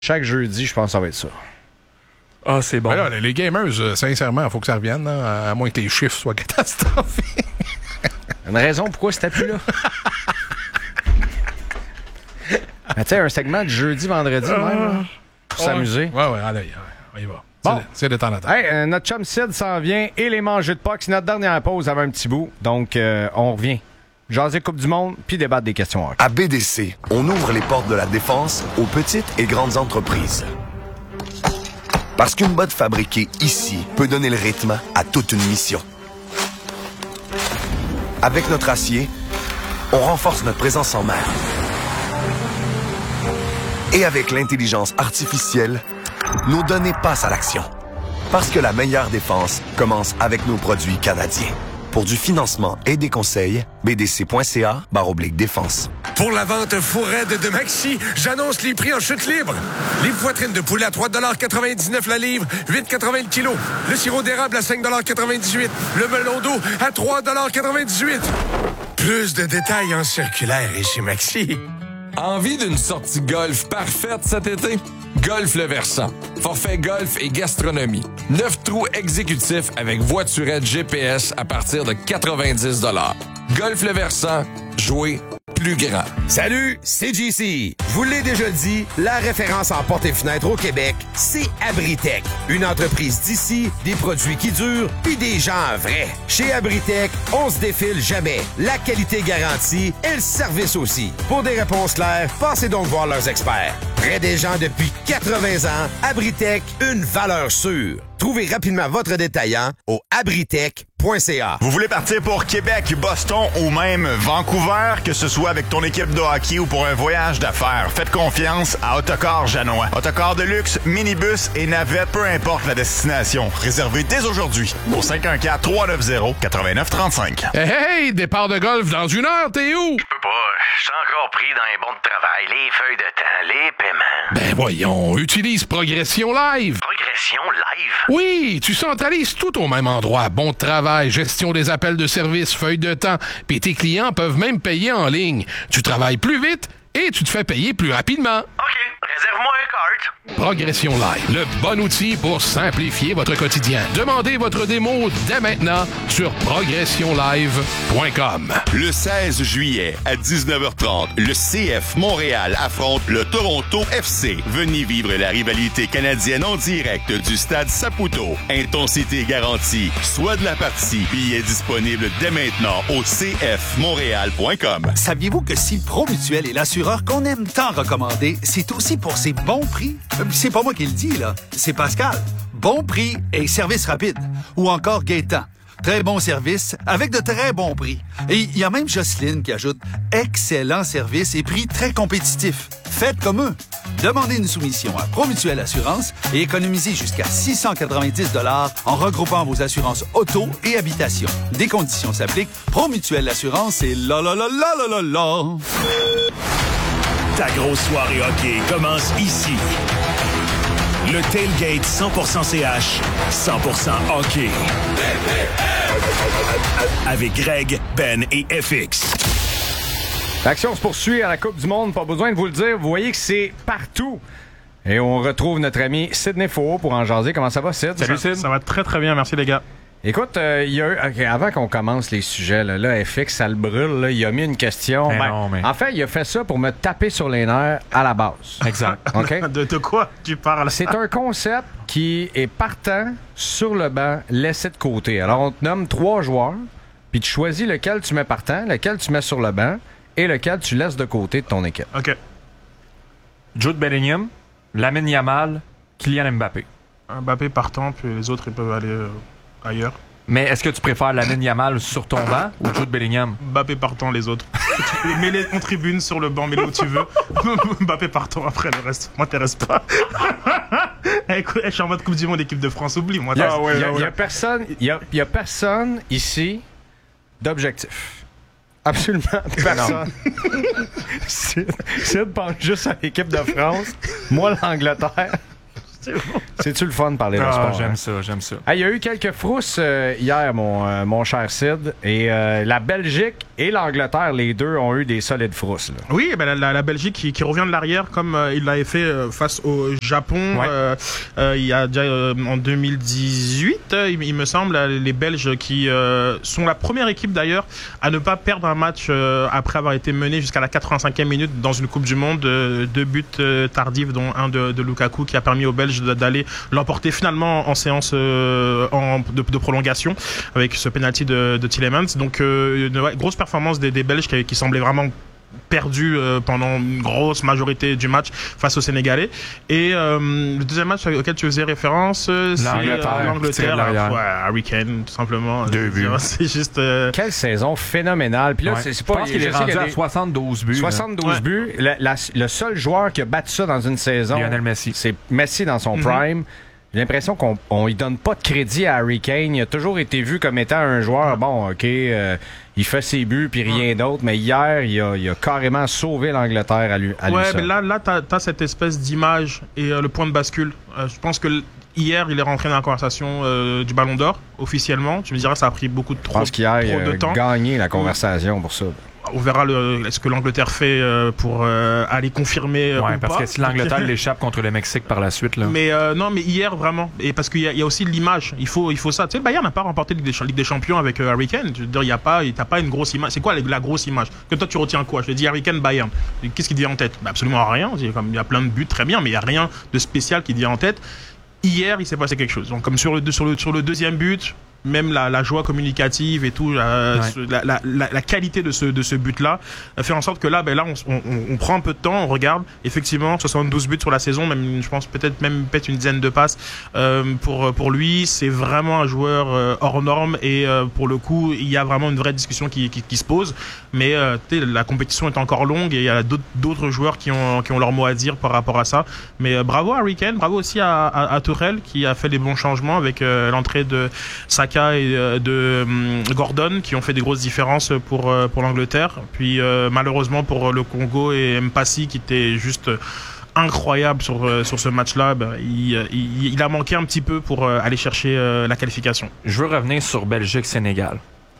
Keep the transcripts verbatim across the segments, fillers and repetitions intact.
Chaque jeudi, je pense que ça va être ça. Ah, c'est bon. Ben là, les gamers, euh, sincèrement, il faut que ça revienne, là, à moins que les chiffres soient catastrophiques. Une raison pourquoi c'était plus là. Mais tu sais, un segment de jeudi, vendredi, Ah. même, là, pour Ouais. s'amuser. Ouais, ouais, allez, on y va. Bon. C'est, c'est de temps en temps. Hey, euh, notre chum Sid s'en vient et les mangeux de Puck. C'est notre dernière pause avant un petit bout. Donc, euh, on revient. Jaser Coupe du Monde, puis débattre des questions hockey. À B D C, on ouvre les portes de la défense aux petites et grandes entreprises. Parce qu'une botte fabriquée ici peut donner le rythme à toute une mission. Avec notre acier, on renforce notre présence en mer. Et avec l'intelligence artificielle, nos données passent à l'action. Parce que la meilleure défense commence avec nos produits canadiens. Pour du financement et des conseils, b d c point c a barre oblique défense. Pour la vente fourraide de Maxi, j'annonce les prix en chute libre. Les poitrines de poulet à trois dollars quatre-vingt-dix-neuf la livre, huit quatre-vingts le kilo. Le sirop d'érable à cinq dollars quatre-vingt-dix-huit. Le melon d'eau à trois dollars quatre-vingt-dix-huit. Plus de détails en circulaire et chez Maxi. Envie d'une sortie golf parfaite cet été? Golf Le Versant. Forfait golf et gastronomie. Neuf trous exécutifs avec voiturette G P S à partir de quatre-vingt-dix dollars. Golf Le Versant. Jouer plus grand. Salut, c'est J C. Je vous l'ai déjà dit, la référence en portes et fenêtres au Québec, c'est Abritech. Une entreprise d'ici, des produits qui durent, puis des gens vrais. Chez Abritech, on se défile jamais. La qualité garantie et le service aussi. Pour des réponses claires, passez donc voir leurs experts. Près des gens depuis quatre-vingts ans, Abritech, une valeur sûre. Trouvez rapidement votre détaillant au abritech point c a. Vous voulez partir pour Québec, Boston ou même Vancouver, que ce soit avec ton équipe de hockey ou pour un voyage d'affaires, faites confiance à Autocar Janois. Autocar de luxe, minibus et navette, peu importe la destination. Réservez dès aujourd'hui au cinq un quatre, trois neuf zéro, neuf neuf trois cinq. Hey, hey, départ de golf dans une heure, t'es où? Je peux pas, je suis encore pris dans les bons de travail, les feuilles de temps, les paiements. Ben voyons, utilise Progression Live. Progression live? Oui, tu centralises tout au même endroit. Bon travail, gestion des appels de service, feuilles de temps, puis tes clients peuvent même payer en ligne. Tu travailles plus vite et tu te fais payer plus rapidement. OK, réserve-moi un cart. Progression Live, le bon outil pour simplifier votre quotidien. Demandez votre démo dès maintenant sur progression live point com. Le seize juillet à dix-neuf heures trente, le C F Montréal affronte le Toronto F C. Venez vivre la rivalité canadienne en direct du stade Saputo. Intensité garantie. Soit de la partie. Billets disponibles dès maintenant au c f montréal point com. Saviez-vous que si Promutuel est l'assureur qu'on aime tant recommander, c'est aussi pour ses bons prix? C'est pas moi qui le dis, là. C'est Pascal. Bon prix et service rapide. Ou encore Gaétan. Très bon service avec de très bons prix. Et il y a même Jocelyne qui ajoute excellent service et prix très compétitifs. Faites comme eux. Demandez une soumission à Promutuel Assurance et économisez jusqu'à six cent quatre-vingt-dix dollars en regroupant vos assurances auto et habitation. Des conditions s'appliquent. Promutuel Assurance et la la la la la la la. Ta grosse soirée hockey commence ici. Le Tailgate cent pour cent C H, cent pour cent hockey. Avec Greg, Ben et F X. L'action se poursuit à la Coupe du Monde. Pas besoin de vous le dire. Vous voyez que c'est partout. Et on retrouve notre ami Sidney Faux pour en jaser. Comment ça va, Sid? Salut, Sid. Ça va très, très bien. Merci, les gars. Écoute, euh, il y a eu, okay, avant qu'on commence les sujets, là, là F X, ça le brûle, là, il a mis une question. Ben Ben, non, mais... En fait, il a fait ça pour me taper sur les nerfs à la base. Exact. Okay? de, de quoi tu parles? C'est un concept qui est partant sur le banc, laissé de côté. Alors, on te nomme trois joueurs, puis tu choisis lequel tu mets partant, lequel tu mets sur le banc et lequel tu laisses de côté de ton équipe. OK. Jude Bellingham, Lamine Yamal, Kylian Mbappé. Mbappé partant, puis les autres, ils peuvent aller euh, ailleurs. Mais est-ce que tu préfères Lamine Yamal sur ton banc ou Jude Bellingham? Mbappé partant, les autres. Mets-les en tribune, sur le banc, mets-les où tu veux. Mbappé partant, après le reste m'intéresse pas. Écoute, je suis en mode Coupe du Monde, équipe de France, oublie, moi. Il y a, ah ouais, y a, ouais. y a personne, il y a, y a personne ici d'objectif. Absolument personne. Sid pense juste à l'équipe de France. Moi, l'Angleterre. C'est-tu le fun de parler de Ah, sport? j'aime hein? ça, j'aime ça. Ah, il y a eu quelques frousses euh, hier, mon, euh, mon cher Sid. Et euh, la Belgique et l'Angleterre, les deux, ont eu des solides frousses. Là. Oui, ben la, la, la Belgique qui, qui revient de l'arrière comme euh, il l'avait fait euh, face au Japon Ouais. euh, euh, il y a déjà euh, en deux mille dix-huit, euh, il, il me semble, les Belges qui euh, sont la première équipe d'ailleurs à ne pas perdre un match euh, après avoir été mené jusqu'à la quatre-vingt-cinquième minute dans une Coupe du Monde. Euh, deux buts euh, tardifs, dont un de, de Lukaku qui a permis aux Belges d'aller l'emporter finalement en séance euh, en, de, de prolongation avec ce penalty de, de Tielemans. Donc euh, une ouais, grosse performance des, des Belges qui, qui semblaient vraiment perdu euh, pendant une grosse majorité du match face aux Sénégalais. Et euh, le deuxième match auquel tu faisais référence, euh, c'est L'Angleterre, euh, l'Angleterre. l'arrière. Ouais, Harry Kane, tout simplement. Deux buts. C'est juste... euh, Quelle saison phénoménale. Puis là, Ouais. c'est, c'est Je pas... pense qu'il je est sais rendu qu'il y a à des- soixante-douze buts. là. soixante-douze Ouais. buts. La- la- le seul joueur qui a battu ça dans une saison, Lionel Messi. c'est Messi dans son Mhm. prime. J'ai l'impression qu'on on lui donne pas de crédit à Harry Kane. Il a toujours été vu comme étant un joueur, bon, OK, euh, il fait ses buts puis rien d'autre. Mais hier, il a, il a carrément sauvé l'Angleterre à lui, à lui ouais, seul. mais là, là t'as as cette espèce d'image et euh, le point de bascule. Euh, je pense que l- hier, il est rentré dans la conversation euh, du Ballon d'Or, officiellement. Tu me diras, ça a pris beaucoup de Je trop, pense qu'hier, il trop de a temps. gagné la conversation pour ça. On verra le, ce que l'Angleterre fait euh, pour euh, aller confirmer euh, Ouais, ou parce pas. que si l'Angleterre l'échappe contre le Mexique par la suite, là. Mais euh, non, mais hier vraiment, et parce qu'il y, a- il y a aussi l'image. Il faut, il faut ça. Tu sais, le Bayern n'a pas remporté la Ligue des, Ch- Ligue des Champions avec euh, Harry Kane. Je veux dire, il y a pas, t'as pas une grosse image. C'est quoi la, la grosse image? Que toi tu retiens quoi? Je te dis Harry Kane, Bayern. Qu'est-ce qui te vient en tête? Bah, absolument rien. Il y a comme- il y a plein de buts, très bien, mais il y a rien de spécial qui te vient en tête. Hier, il s'est passé quelque chose. Donc, comme sur le, deux- sur le, sur le deuxième but, même la, la joie communicative et tout, la, Ouais. ce- la, la, la, la qualité de ce, de ce but-là, euh, fait en sorte que là, ben là, on, s- on, on- on prend un peu de temps, on regarde. Effectivement, soixante-douze buts sur la saison, même, je pense peut-être même peut-être une dizaine de passes euh, pour pour lui. C'est vraiment un joueur euh, hors norme et euh, pour le coup, il y a vraiment une vraie discussion qui, qui, qui se pose. Mais euh, tu sais, la compétition est encore longue et il y a d'autres d'autres joueurs qui ont qui ont leur mot à dire par rapport à ça. Mais euh, bravo à Harry Kane, bravo aussi à, à, à Tourelle qui a fait les bons changements avec euh, l'entrée de Saka et euh, de hum, Gordon qui ont fait des grosses différences pour euh, pour l'Angleterre. Puis euh, malheureusement pour le Congo et Mpassi qui était juste incroyable sur euh, sur ce match-là, ben, il, il il a manqué un petit peu pour euh, aller chercher euh, la qualification. Je veux revenir sur Belgique-Sénégal.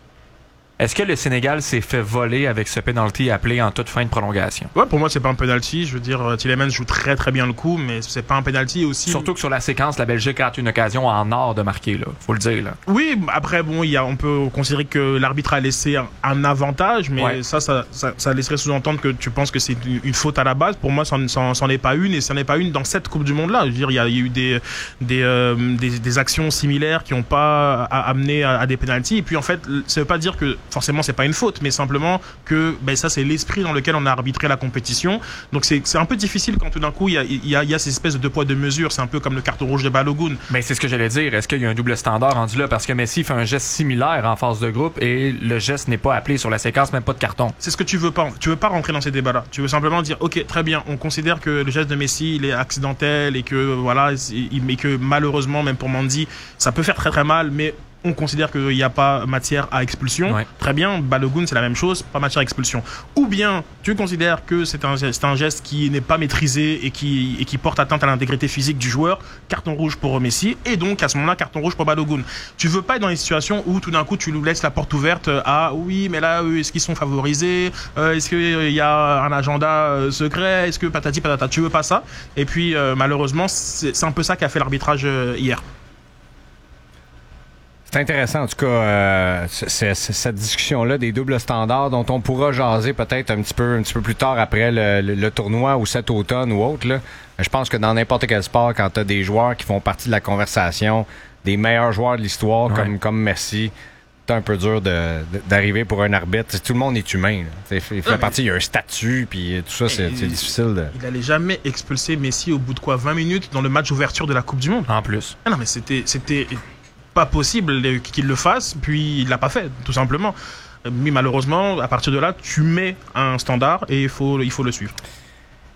Est-ce que le Sénégal s'est fait voler avec ce penalty appelé en toute fin de prolongation? Ouais, pour moi c'est pas un penalty. Je veux dire, euh, Tielemans joue très très bien le coup, mais c'est pas un penalty aussi. Surtout que sur la séquence, la Belgique a une occasion en or de marquer, là. Faut le dire, là. Oui, après bon, il y a, on peut considérer que l'arbitre a laissé un, un avantage, mais Ouais. ça, ça, ça, ça laisserait sous-entendre que tu penses que c'est une, une faute à la base. Pour moi, ça n'en est pas une, et ça n'est pas une dans cette Coupe du Monde-là. Je veux dire, il y a, il y a eu des, des, euh, des, des actions similaires qui n'ont pas a- amené à, à des pénaltys. Et puis en fait, ça veut pas dire que forcément c'est pas une faute, mais simplement que ben, ça c'est l'esprit dans lequel on a arbitré la compétition. Donc c'est c'est un peu difficile quand tout d'un coup il y a, il y, a, il y a ces espèces de deux poids deux mesures. C'est un peu comme le carton rouge de Balogun. Mais c'est ce que j'allais dire. Est-ce qu'il y a un double standard rendu là? Parce que Messi fait un geste similaire en phase de groupe et le geste n'est pas appelé sur la séquence, même pas de carton. C'est ce que tu veux pas. Tu veux pas rentrer dans ces débats-là. Tu veux simplement dire, ok, très bien, on considère que le geste de Messi, il est accidentel et que voilà, il- mais que malheureusement, même pour Mandy, ça peut faire très très mal, mais on considère qu'il n'y a pas matière à expulsion. Ouais. Très bien, Balogun, c'est la même chose, pas matière à expulsion. Ou bien, tu considères que c'est un, c'est un geste qui n'est pas maîtrisé et qui, et qui porte atteinte à l'intégrité physique du joueur, carton rouge pour Messi, et donc à ce moment-là, carton rouge pour Balogun. Tu veux pas être dans les situations où tout d'un coup, tu nous laisses la porte ouverte à oui, mais là, eux, est-ce qu'ils sont favorisés? Euh, Est-ce qu'il y a un agenda euh, secret? Est-ce que patati patata? Tu veux pas ça? Et puis, euh, malheureusement, c'est c'est un peu ça qu'a fait l'arbitrage euh, hier. C'est intéressant, en tout cas, euh, c'est- c'est- c'est cette discussion-là des doubles standards dont on pourra jaser peut-être un petit peu, un petit peu plus tard après le, le- le tournoi ou cet automne ou autre. Là. Je pense que dans n'importe quel sport, quand tu as des joueurs qui font partie de la conversation, des meilleurs joueurs de l'histoire Ouais. comme, comme Messi, c'est un peu dur de- de- d'arriver pour un arbitre. Tout le monde est humain. là. Il fait Ouais, mais- partie, il y a un statut, puis tout ça, c'est Et- c'est difficile de... Il allait jamais expulser Messi au bout de quoi vingt minutes dans le match d'ouverture de la Coupe du Monde. En plus. Ah non, mais c'était c'était pas possible qu'il le fasse, puis il l'a pas fait, tout simplement. Mais malheureusement, à partir de là, tu mets un standard et il faut, il faut le suivre.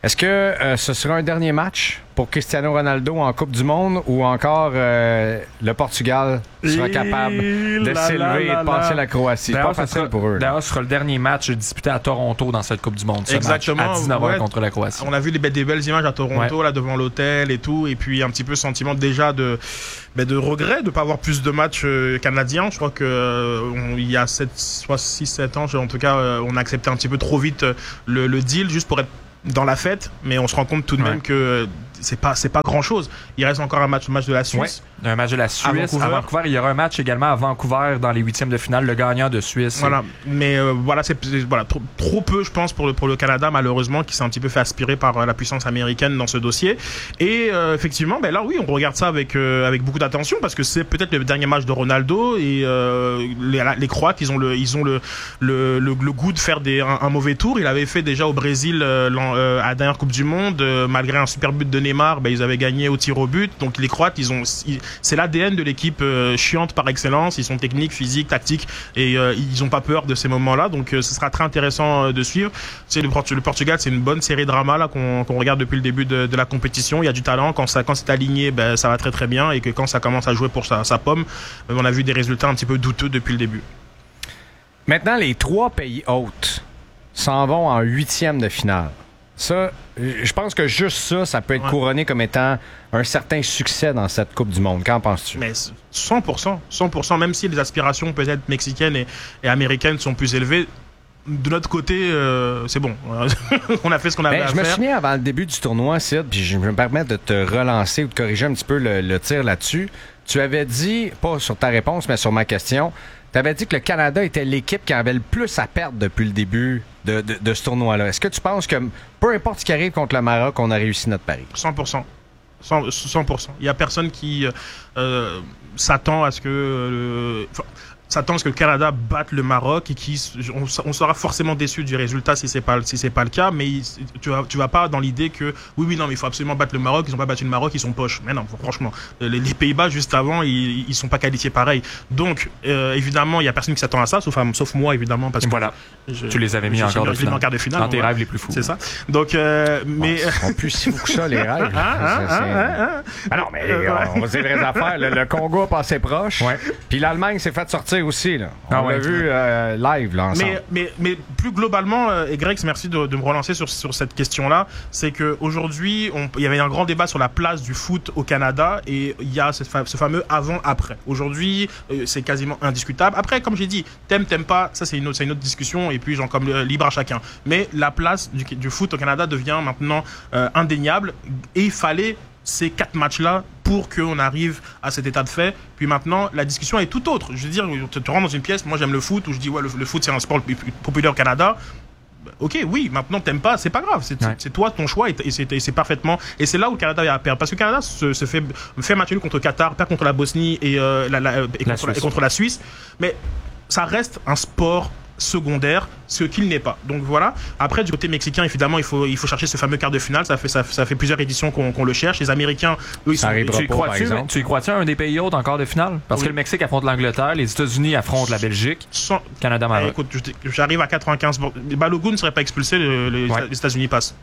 Est-ce que euh, ce sera un dernier match pour Cristiano Ronaldo en Coupe du Monde ou encore euh, le Portugal sera capable de là, s'élever là, et de passer là. la Croatie? C'est pas facile sera, pour eux. D'ailleurs, ce sera le dernier match disputé à Toronto dans cette Coupe du Monde. Ce Exactement. Match à dix-neuf heures ouais. contre la Croatie. On a vu des, des belles images à Toronto, ouais. là, devant l'hôtel et tout. Et puis, un petit peu sentiment déjà de, ben, de regret de ne pas avoir plus de matchs euh, canadiens. Je crois que euh, on, il y a six sept ans, en tout cas, euh, on a accepté un petit peu trop vite euh, le, le deal juste pour être dans la fête. Mais on se rend compte tout de ouais. même que euh, c'est pas, c'est pas grand chose. Il reste encore un match, un match de la Suisse. Ouais. Un match de la Suisse à Vancouver. à Vancouver. Il y aura un match également à Vancouver dans les huitièmes de finale. Le gagnant de Suisse. Voilà. Et... Mais euh, voilà, c'est, c'est voilà, trop, trop peu, je pense, pour le, pour le Canada, malheureusement, qui s'est un petit peu fait aspirer par euh, la puissance américaine dans ce dossier. Et euh, effectivement, ben là, oui, on regarde ça avec, euh, avec beaucoup d'attention parce que c'est peut-être le dernier match de Ronaldo et euh, les, les Croates, ils ont le, ils ont le, le, le, le goût de faire des, un, un mauvais tour. Il avait fait déjà au Brésil euh, euh, à la dernière Coupe du Monde, euh, malgré un super but de Neymar, ben, ils avaient gagné au tir au but. Donc les Croates, ils ont, ils, c'est l'A D N de l'équipe euh, chiante par excellence. Ils sont techniques, physiques, tactiques et euh, ils n'ont pas peur de ces moments-là. Donc euh, ce sera très intéressant euh, de suivre. C'est le, le Portugal, c'est une bonne série drama là qu'on, qu'on regarde depuis le début de, de la compétition. Il y a du talent. Quand ça, quand c'est aligné, ben ça va très très bien. Et que quand ça commence à jouer pour sa, sa pomme, ben, on a vu des résultats un petit peu douteux depuis le début. Maintenant, les trois pays hôtes s'en vont en huitième de finale. Ça, je pense que juste ça, ça peut être ouais. couronné comme étant un certain succès dans cette Coupe du Monde. Qu'en penses-tu? Mais cent pour cent, cent pour cent, même si les aspirations peut-être mexicaines et, et américaines sont plus élevées, de notre côté, euh, c'est bon. On a fait ce qu'on avait ben, à je faire. Je me souviens avant le début du tournoi, Sid, puis je me permets de te relancer ou de corriger un petit peu le, le tir là-dessus. Tu avais dit, pas sur ta réponse, mais sur ma question, tu avais dit que le Canada était l'équipe qui avait le plus à perdre depuis le début de, de, de ce tournoi-là. Est-ce que tu penses que, peu importe ce qui arrive contre le Maroc, on a réussi notre pari? cent pour cent. cent pour cent. Il n'y a personne qui euh, s'attend à ce que... Euh, s'attend à ce que le Canada batte le Maroc et qui on, on sera forcément déçu du résultat si c'est pas si c'est pas le cas, mais il, tu vas tu vas pas dans l'idée que oui oui non mais il faut absolument battre le Maroc, ils ont pas battu le Maroc, ils sont poches. Mais non, franchement, les, les Pays-Bas juste avant, ils, ils sont pas qualifiés pareil. Donc euh, évidemment, il y a personne qui s'attend à ça sauf sauf moi évidemment parce que voilà. Je, tu les avais mis en quart de finale. En quart de finale dans tes voilà. rêves les plus fous. C'est ça. Donc euh, mais oh, ils sont plus si fous que ça les rêves. Ah, ah, ah, ah, ah. Ah non mais euh, on va dire les vraies affaires, le, le Congo a passé proche. Ouais. Puis l'Allemagne s'est fait sortir aussi là. On ah, l'a ouais. vu euh, live là ensemble. Mais, mais, mais plus globalement, euh, et Greg, merci de, de me relancer sur, sur cette question-là, c'est qu'aujourd'hui, il y avait un grand débat sur la place du foot au Canada et il y a ce, fa- ce fameux avant-après. Aujourd'hui, euh, c'est quasiment indiscutable. Après, comme j'ai dit, t'aimes, t'aimes pas, ça c'est une autre, c'est une autre discussion et puis genre comme euh, libre à chacun. Mais la place du, du foot au Canada devient maintenant euh, indéniable et il fallait ces quatre matchs-là pour qu'on arrive à cet état de fait. Puis maintenant, la discussion est tout autre. Je veux dire, tu te rends dans une pièce, moi j'aime le foot, où je dis, ouais, le, le foot c'est un sport populaire au Canada. Ok, oui, maintenant t'aimes pas, c'est pas grave, c'est, ouais. c'est toi ton choix et, et, c'est, et c'est parfaitement. Et c'est là où le Canada a à perdre. Parce que le Canada se, se fait, fait match nul contre le Qatar, perd contre la Bosnie et, euh, la, la, et, la contre, la, et contre la Suisse. Mais ça reste un sport secondaire, ce qu'il n'est pas. Donc voilà. Après, du côté mexicain, évidemment, il faut, il faut chercher ce fameux quart de finale. Ça fait, ça, ça fait plusieurs éditions qu'on, qu'on le cherche. Les Américains, eux, ils ça sont... Tu y crois-tu, tu y crois-tu un des pays hauts en quart de finale? Parce oui. que le Mexique affronte l'Angleterre, les États-Unis affrontent la Belgique, Sans... Canada, Maroc. Eh, écoute, j'arrive à quatre-vingt-quinze. Balogun ne serait pas expulsé, le, le, ouais. les États-Unis passent.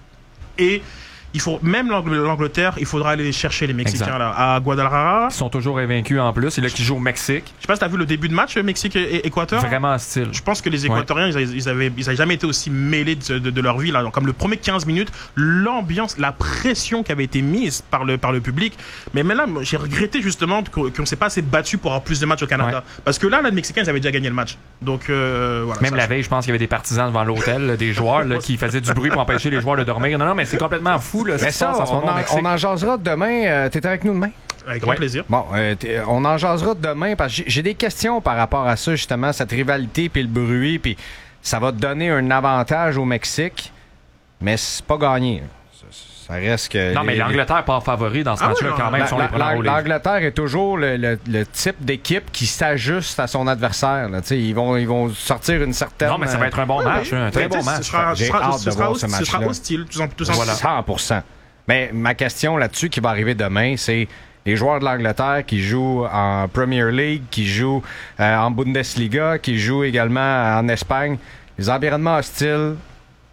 Et il faut, même l'Angleterre, il faudra aller chercher les Mexicains exact. Là, à Guadalajara. Ils sont toujours invaincus en plus. C'est là qu'ils jouent au Mexique. Je sais pas si t'as vu le début de match Mexique-Équateur. Vraiment hostile. Je pense que les Équatoriens, ouais. ils, ils, avaient, ils avaient jamais été aussi mêlés de, de, de leur vie. Là. Donc, comme le premier quinze minutes, l'ambiance, la pression qui avait été mise par le, par le public. Mais maintenant, j'ai regretté justement qu'on ne s'est pas assez battu pour avoir plus de matchs au Canada. Ouais. Parce que là, là, les Mexicains, ils avaient déjà gagné le match. Donc, euh, voilà. Même ça, la veille, je pense qu'il y avait des partisans devant l'hôtel, des joueurs là, qui faisaient du bruit pour empêcher les joueurs de dormir. Non, non, mais c'est complètement fou. Là, mais ça, on, en, on en jasera demain. Euh, t'es avec nous demain? Avec grand ouais. plaisir. Bon, euh, on en jasera demain parce que j'ai, j'ai des questions par rapport à ça, justement, cette rivalité puis le bruit, puis ça va te donner un avantage au Mexique, mais c'est pas gagné. Ça reste que... Non, les, mais l'Angleterre part favori dans ce ah match-là, ouais, quand même, la, sur les la, la, L'Angleterre est toujours le, le, le type d'équipe qui s'ajuste à son adversaire. Là. Ils, vont, ils vont sortir une certaine... Non, mais ça va être un bon match, oui. un très bon match. Sera, J'ai sera, hâte de voir ce match-là. Ce sera hostile, tout simplement. Voilà. cent pour cent. Mais ma question là-dessus qui va arriver demain, c'est les joueurs de l'Angleterre qui jouent en Premier League, qui jouent euh, en Bundesliga, qui jouent également en Espagne. Les environnements hostiles,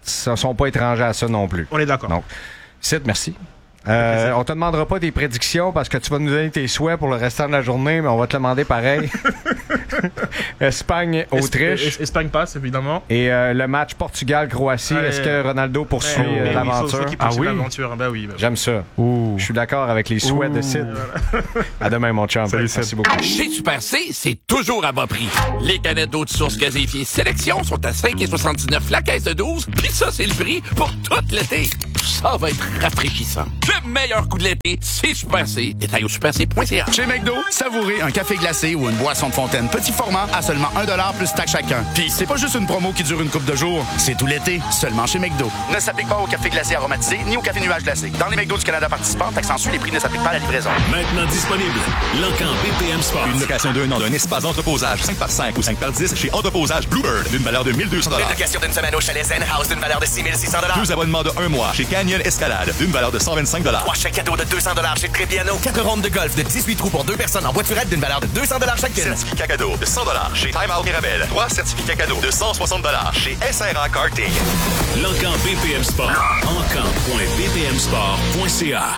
ne sont pas étrangers à ça non plus. On est d'accord. Donc, Sid, merci. Euh, on te demandera pas tes prédictions parce que tu vas nous donner tes souhaits pour le restant de la journée, mais on va te le demander pareil. Espagne, Autriche. Es- Espagne passe, évidemment. Et euh, le match Portugal-Croatie, Ouais, est-ce que Ronaldo poursuit ouais, euh, oui, l'aventure? oui, ah oui, l'aventure. Ben oui, ben oui. J'aime ça. Je suis d'accord avec les souhaits Ouh. de Sid. À demain, mon chum. Salut, Merci Sid. beaucoup. Chez Super C, c'est toujours à bas prix. Les canettes d'eau de source gazéifiée Sélection sont à cinq virgule soixante-dix-neuf la caisse de douze, puis ça, c'est le prix pour tout l'été. Ça va être rafraîchissant. Le meilleur coup de l'été, c'est Super C. Détail au super c point c a. Chez McDo, savourez un café glacé ou une boisson de fontaine petit format à seulement un dollar plus taxe chacun. Puis c'est pas juste une promo qui dure une couple de jours, c'est tout l'été, seulement chez McDo. Ne s'applique pas au café glacé aromatisé ni au café nuage glacé. Dans les McDo du Canada participants, taxe en suit, les prix ne s'appliquent pas à la livraison. Maintenant disponible, L'Encan B P M Sport. Une location d'un an d'un espace d'entreposage cinq par cinq ou cinq par dix chez Entreposage Bluebird d'une valeur de mille deux cents dollars. Une location d'une semaine au chalet Zen House d'une valeur de six mille six cents dollars. Deux abonnements de un mois chez Canyon Escalade d'une valeur de cent vingt-cinq dollars. Trois chèques cadeaux de deux cents dollars chez Trépiano. Quatre rondes de golf de dix-huit trous pour deux personnes en voiturette d'une valeur de deux cents dollars chacune. Certificat cadeau de cent dollars chez Time Out Mirabel. Trois certificats cadeaux de cent soixante dollars chez S R A Karting. L'Encan B P M Sport. encan point b p m sport point c a.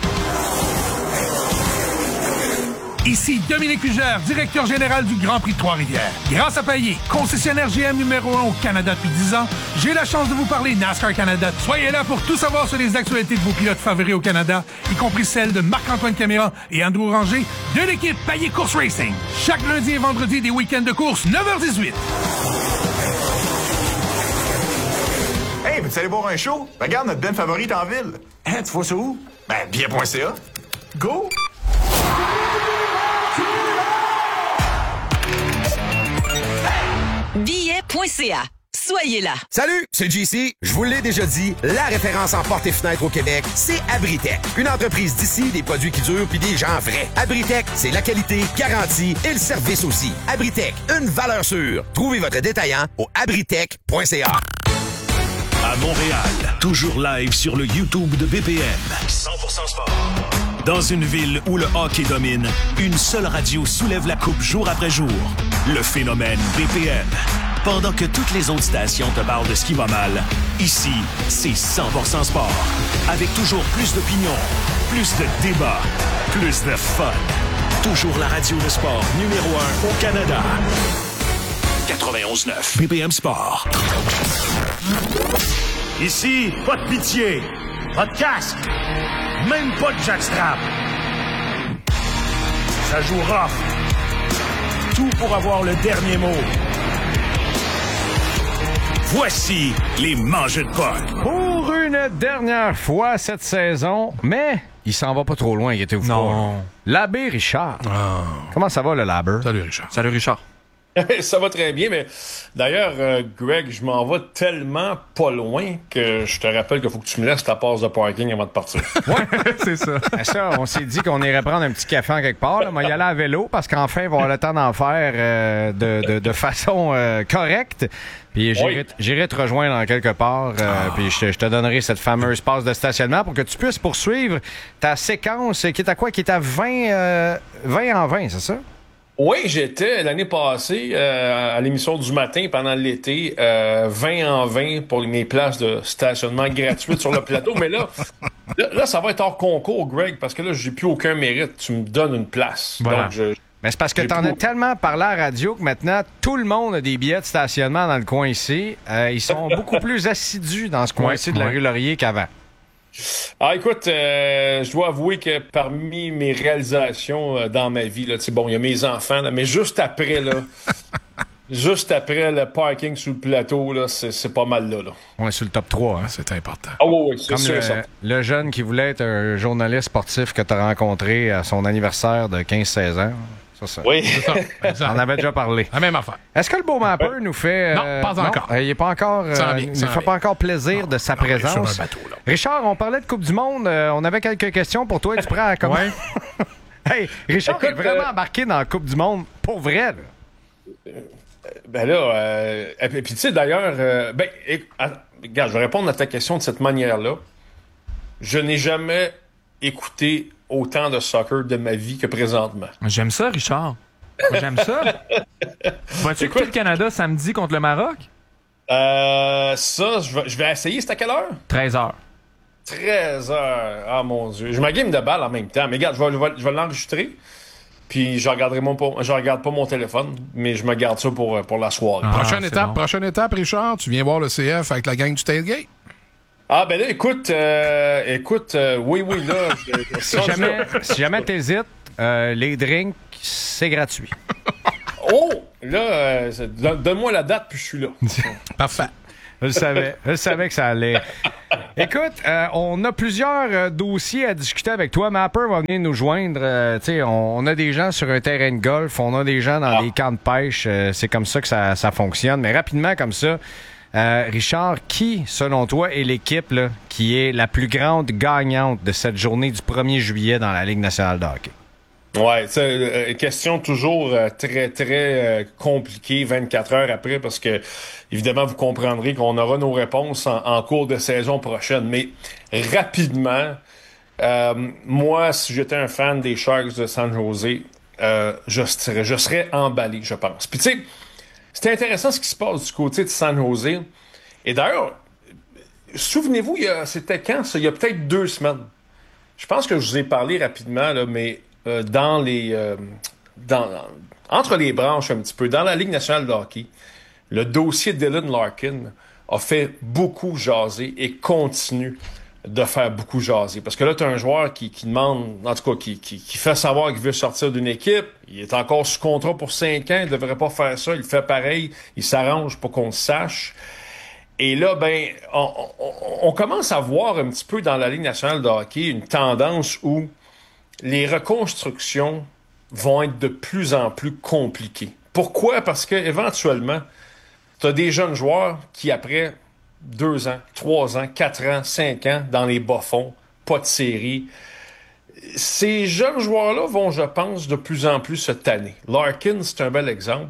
Ici Dominique Fugère, directeur général du Grand Prix de Trois-Rivières. Grâce à Payet, concessionnaire G M numéro un au Canada depuis dix ans, j'ai la chance de vous parler NASCAR Canada. Soyez là pour tout savoir sur les actualités de vos pilotes favoris au Canada, y compris celles de Marc-Antoine Caméra et Andrew Ranger de l'équipe Payet Course Racing. Chaque lundi et vendredi des week-ends de course, neuf heures dix-huit. Hey, veux-tu aller voir un show? Regarde notre band favorite en ville. Hein, tu vois ça où? Ben, billet point c a. Go! billet point c a. Soyez là. Salut, c'est J C. Je vous l'ai déjà dit, la référence en portes et fenêtres au Québec, c'est Abritech. Une entreprise d'ici, des produits qui durent puis des gens vrais. Abritech, c'est la qualité, garantie et le service aussi. Abritech, une valeur sûre. Trouvez votre détaillant au abritech point c a. À Montréal, toujours live sur le YouTube de B P M. cent pour cent sport. Dans une ville où le hockey domine, une seule radio soulève la coupe jour après jour. Le phénomène B P M. Pendant que toutes les autres stations te parlent de ce qui va mal, ici, c'est cent pour cent sport. Avec toujours plus d'opinions, plus de débats, plus de fun. Toujours la radio de sport numéro un au Canada. quatre-vingt-onze neuf B P M Sport. Ici, pas de pitié, pas de casque, même pas de jackstrap. Ça joue rough. Tout pour avoir le dernier mot. Voici les mangeux de potes. Pour une dernière fois cette saison, mais il s'en va pas trop loin, inquiétez-vous pas. Non. L'abbé Richard. Comment ça va, le labeur? Salut, Richard. Salut, Richard. Ça va très bien, mais d'ailleurs, euh, Greg, je m'en vais tellement pas loin que je te rappelle qu'il faut que tu me laisses ta passe de parking avant de partir. Ouais, c'est ça. ça, on s'est dit qu'on irait prendre un petit café en quelque part. Là. Moi, y aller à vélo parce qu'enfin, il va avoir le temps d'en faire euh, de, de, de façon euh, correcte. Puis j'irai, oui. j'irai te rejoindre en quelque part. Euh, ah. Puis je, je te donnerai cette fameuse passe de stationnement pour que tu puisses poursuivre ta séquence qui est à quoi? Qui est à vingt, euh, vingt en vingt, c'est ça? Oui, j'étais l'année passée euh, à l'émission du matin pendant l'été, euh, vingt en vingt pour mes places de stationnement gratuites sur le plateau. Mais là, là, là, ça va être hors concours, Greg, parce que là, j'ai plus aucun mérite. Tu me donnes une place. Voilà. Donc, je, Mais c'est parce que t'en as tellement parlé à la radio que maintenant, tout le monde a des billets de stationnement dans le coin ici. Euh, ils sont beaucoup plus assidus dans ce coin-ci de la rue Laurier qu'avant. Ah, écoute, euh, je dois avouer que parmi mes réalisations euh, dans ma vie, là, bon, il y a mes enfants, là, mais juste après, là, juste après le parking sur le plateau, là, c'est, c'est pas mal là, là. On est sur le top trois, hein? C'est important. Ah oui, oui, c'est Comme sûr le, ça. le jeune qui voulait être un journaliste sportif que tu as rencontré à son anniversaire de quinze seize ans. Ça, ça. Oui. C'est ça. On avait déjà parlé. La même affaire. Est-ce que le beau mapper nous fait... Non, euh, pas encore. Non, il n'est pas encore... Euh, Ça en vient, il ça ne en fait vient. pas encore plaisir Non, de sa non, il est présence. sur un bateau, là. Richard, on parlait de Coupe du Monde. Euh, on avait quelques questions pour toi. Es-tu prêt à comment? Ouais. Hey, Richard Écoute, est vraiment euh, embarqué dans la Coupe du Monde. Pour vrai, là. Ben là, euh, et puis tu sais, d'ailleurs, euh, ben, et, ah, regarde, je vais répondre à ta question de cette manière-là. Je n'ai jamais écouté autant de soccer de ma vie que présentement. J'aime ça, Richard. Moi, j'aime ça. Vas-tu écouter le Canada samedi contre le Maroc? Euh, ça, je vais, je vais essayer. C'est à quelle heure? treize heures. treize heures. Ah, mon Dieu. Je me game de balle en même temps. Mais regarde, je vais, je vais, je vais l'enregistrer. Puis je regarderai mon, je regarde pas mon téléphone, mais je me garde ça pour, pour la soirée. Ah, prochaine étape, bon. prochaine étape, Richard, tu viens voir le C F avec la gang du Tailgate? Ah, ben là, écoute, euh, écoute, euh, oui, oui, là. Je, si, jamais, si jamais t'hésites, euh, les drinks, c'est gratuit. Oh! Là, euh, donne-moi la date, puis je suis là. Parfait. Je le savais. Je savais que ça allait. Écoute, euh, on a plusieurs euh, dossiers à discuter avec toi. Mapper va venir nous joindre. Euh, tu sais, on, on a des gens sur un terrain de golf, on a des gens dans ah. des camps de pêche. Euh, c'est comme ça que ça, ça fonctionne. Mais rapidement, comme ça, euh, Richard, qui, selon toi, est l'équipe là, qui est la plus grande gagnante de cette journée du premier juillet dans la Ligue nationale de hockey? Ouais, c'est euh, question toujours euh, très, très euh, compliquée vingt-quatre heures après parce que, évidemment, vous comprendrez qu'on aura nos réponses en, en cours de saison prochaine. Mais rapidement, euh, moi, si j'étais un fan des Sharks de San Jose, euh, je, serais, je serais emballé, je pense. Puis tu sais, c'est intéressant ce qui se passe du côté de San Jose. Et d'ailleurs, souvenez-vous, il y a, c'était quand ça? Il y a peut-être deux semaines. Je pense que je vous ai parlé rapidement, là, mais... Euh, dans les euh, dans, entre les branches un petit peu, dans la Ligue nationale de hockey, le dossier de Dylan Larkin a fait beaucoup jaser et continue de faire beaucoup jaser. Parce que là, tu as un joueur qui, qui demande, en tout cas, qui, qui, qui fait savoir qu'il veut sortir d'une équipe. Il est encore sous contrat pour cinq ans, il ne devrait pas faire ça. Il fait pareil, il s'arrange pour qu'on le sache. Et là, ben, on, on, on commence à voir un petit peu dans la Ligue nationale de hockey une tendance où les reconstructions vont être de plus en plus compliquées. Pourquoi? Parce que éventuellement, tu as des jeunes joueurs qui, après deux ans, trois ans, quatre ans, cinq ans, dans les bas-fonds, pas de série, ces jeunes joueurs-là vont, je pense, de plus en plus se tanner. Larkin, c'est un bel exemple.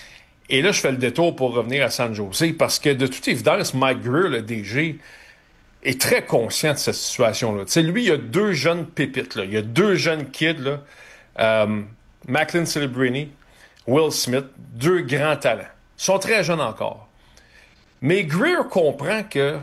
Et là, je fais le détour pour revenir à San Jose, parce que de toute évidence, Mike Grier, le D G, est très conscient de cette situation-là. Tu sais, lui, il y a deux jeunes pépites, là. Il y a deux jeunes kids, là. Euh, Macklin Celebrini, Will Smith, deux grands talents. Ils sont très jeunes encore. Mais Grier comprend que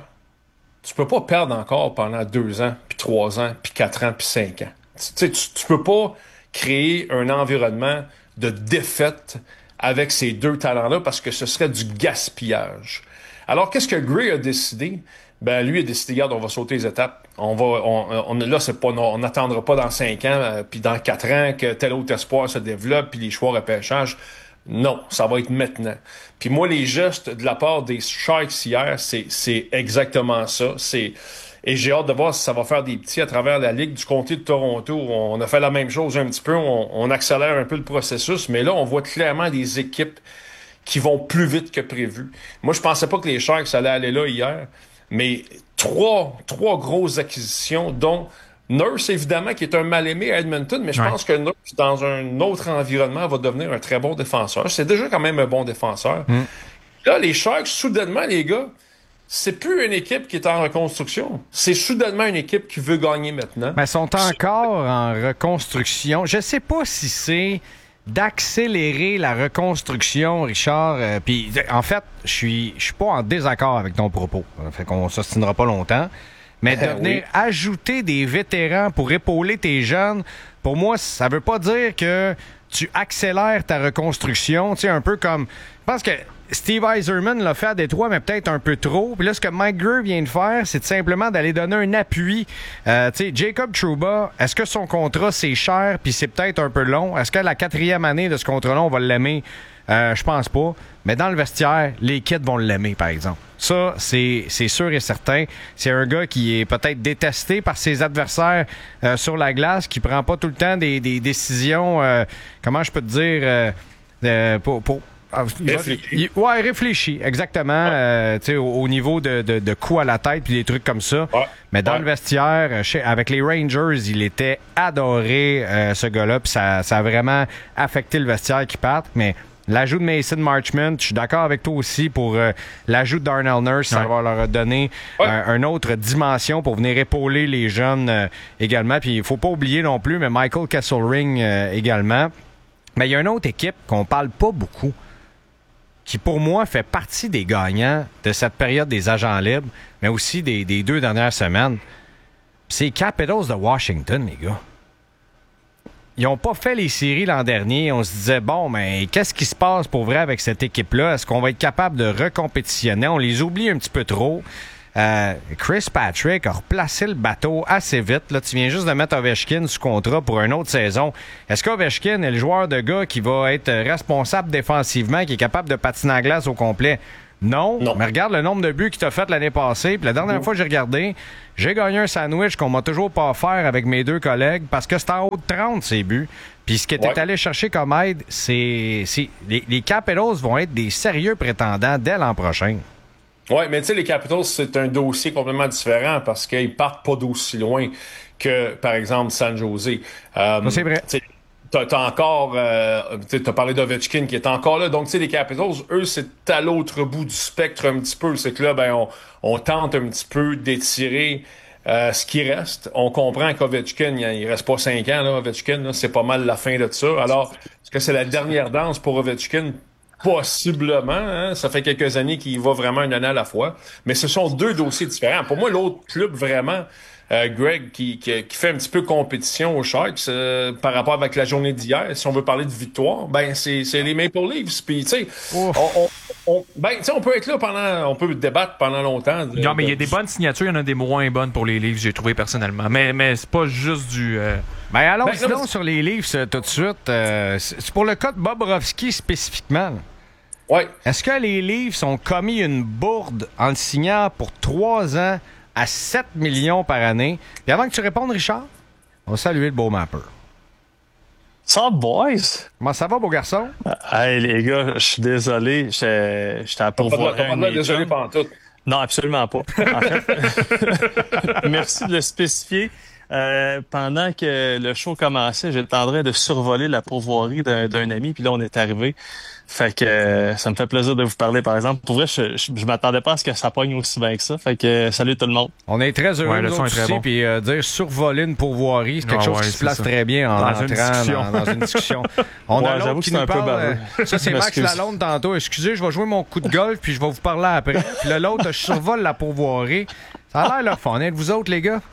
tu peux pas perdre encore pendant deux ans, puis trois ans, puis quatre ans, puis cinq ans. Tu sais, tu, tu peux pas créer un environnement de défaite avec ces deux talents-là parce que ce serait du gaspillage. Alors, qu'est-ce que Grier a décidé? Ben, lui a décidé, regarde, on va sauter les étapes. On va, on, on là, c'est pas, on n'attendra pas dans cinq ans, euh, puis dans quatre ans que tel autre espoir se développe, puis les choix repêchage. Non, ça va être maintenant. Puis moi, les gestes de la part des Sharks hier, c'est, c'est exactement ça. C'est, et j'ai hâte de voir si ça va faire des petits à travers la Ligue du comté de Toronto. On a fait la même chose un petit peu. On, on accélère un peu le processus, mais là, on voit clairement des équipes qui vont plus vite que prévu. Moi, je pensais pas que les Sharks allaient aller là hier. Mais trois, trois grosses acquisitions, dont Nurse, évidemment, qui est un mal-aimé à Edmonton, mais je ouais. pense que Nurse, dans un autre environnement, va devenir un très bon défenseur. C'est déjà quand même un bon défenseur. Mm. Là, les Sharks, soudainement, les gars, c'est plus une équipe qui est en reconstruction. C'est soudainement une équipe qui veut gagner maintenant. Mais ils sont encore en reconstruction. Je sais pas si c'est d'accélérer la reconstruction, Richard. Euh, Puis, en fait, je suis je suis pas en désaccord avec ton propos. Fait qu'on s'ostinera pas longtemps. Mais de venir oui. ajouter des vétérans pour épauler tes jeunes, pour moi, ça veut pas dire que tu accélères ta reconstruction. Tu sais, un peu comme... Je pense que Steve Yzerman l'a fait à Détroit, mais peut-être un peu trop. Puis là, ce que Mike Grier vient de faire, c'est simplement d'aller donner un appui. Euh, tu sais, Jacob Trouba, est-ce que son contrat, c'est cher puis c'est peut-être un peu long? Est-ce que la quatrième année de ce contrat-là, on va l'aimer? Euh, je pense pas. Mais dans le vestiaire, les kids vont l'aimer, par exemple. Ça, c'est, c'est sûr et certain. C'est un gars qui est peut-être détesté par ses adversaires euh, sur la glace, qui prend pas tout le temps des, des décisions, euh, comment je peux te dire, euh, euh, pour... pour Réfléchi. Ouais, réfléchi, exactement. Ouais. Euh, tu sais, au, au niveau de, de, de coups à la tête puis des trucs comme ça. Ouais. Mais dans ouais. le vestiaire, chez, avec les Rangers, il était adoré, euh, ce gars-là. Puis ça, ça a vraiment affecté le vestiaire qui parte. Mais l'ajout de Mason Marchment, je suis d'accord avec toi aussi pour euh, l'ajout de Darnell Nurse. Ça ouais. va leur donner ouais. euh, une autre dimension pour venir épauler les jeunes euh, également. Puis il faut pas oublier non plus, mais Michael Kesselring euh, également. Mais il y a une autre équipe qu'on parle pas beaucoup. qui pour moi fait partie des gagnants de cette période des agents libres, mais aussi des, des deux dernières semaines, c'est les Capitals de Washington, les gars. Ils n'ont pas fait les séries l'an dernier. On se disait, bon, mais qu'est-ce qui se passe pour vrai avec cette équipe-là? Est-ce qu'on va être capable de recompétitionner? On les oublie un petit peu trop. Euh, Chris Patrick a replacé le bateau assez vite. Là, tu viens juste de mettre Ovechkin sous contrat pour une autre saison. Est-ce qu'Ovechkin est le joueur de gars qui va être responsable défensivement, qui est capable de patiner à glace au complet? Non. non. Mais regarde le nombre de buts qu'il t'a fait l'année passée. Puis la dernière mmh. fois que j'ai regardé, j'ai gagné un sandwich qu'on m'a toujours pas offert avec mes deux collègues parce que c'était en haut de trente, ces buts. Puis ce qui était ouais. allé chercher comme aide, c'est... c'est les, les Capitals vont être des sérieux prétendants dès l'an prochain. Oui, mais tu sais, les Capitals, c'est un dossier complètement différent parce qu'ils partent pas d'aussi loin que, par exemple, San Jose. Euh, c'est vrai. T'as, t'as encore, euh, t'as parlé d'Ovechkin qui est encore là. Donc, tu sais, les Capitals, eux, c'est à l'autre bout du spectre un petit peu. C'est que là, ben, on, on tente un petit peu d'étirer euh, ce qui reste. On comprend qu'Ovechkin, il reste pas cinq ans, là. Ovechkin, là, c'est pas mal la fin de ça. Alors, est-ce que c'est la dernière danse pour Ovechkin? Possiblement, hein? Ça fait quelques années qu'il va vraiment une année à la fois. Mais ce sont deux dossiers différents. Pour moi, l'autre club vraiment, euh, Greg, qui, qui, qui fait un petit peu compétition aux Sharks euh, par rapport avec la journée d'hier, si on veut parler de victoire, ben c'est, c'est les Maple Leafs. Puis tu sais, on, on, on, ben tu sais, on peut être là pendant, on peut débattre pendant longtemps. De, non, mais il y a de... des bonnes signatures, il y en a des moins bonnes pour les Leafs, j'ai trouvé personnellement. Mais mais c'est pas juste du. Euh... Ben allons ben, sinon sur les Leafs euh, tout de suite. Euh, c'est pour le cas de Bobrovsky spécifiquement. Là. Ouais. Est-ce que les Leafs ont commis une bourde en le signant pour trois ans à sept millions par année? Et avant que tu répondes, Richard, on va saluer le beau mapper. Ça, boys? Comment ça va, beau garçon? Hey, les gars, je suis désolé. J'étais, j'étais à pourvoir un méchant. Désolé pendant tout. Non, absolument pas. En fait, merci de le spécifier. Euh, pendant que le show commençait, j'étais en train de survoler la pourvoirie d'un, d'un ami, puis là, on est arrivé. Fait que euh, ça me fait plaisir de vous parler, par exemple. Pour vrai, je, je, je m'attendais pas à ce que ça pogne aussi bien que ça. Fait que euh, salut tout le monde. On est très heureux ouais, nous aussi, bon. Puis euh, dire survoler une pourvoirie, c'est quelque ah, chose ouais, qui se place ça. Très bien en dans entrant une dans, dans une discussion. On ouais, a l'autre qui nous parle. Euh, ça, c'est Max Lalonde tantôt. Excusez, je vais jouer mon coup de golf, puis je vais vous parler après. Puis là, l'autre, je survole la pourvoirie. Ça a l'air le fun, hein, de vous autres, les gars?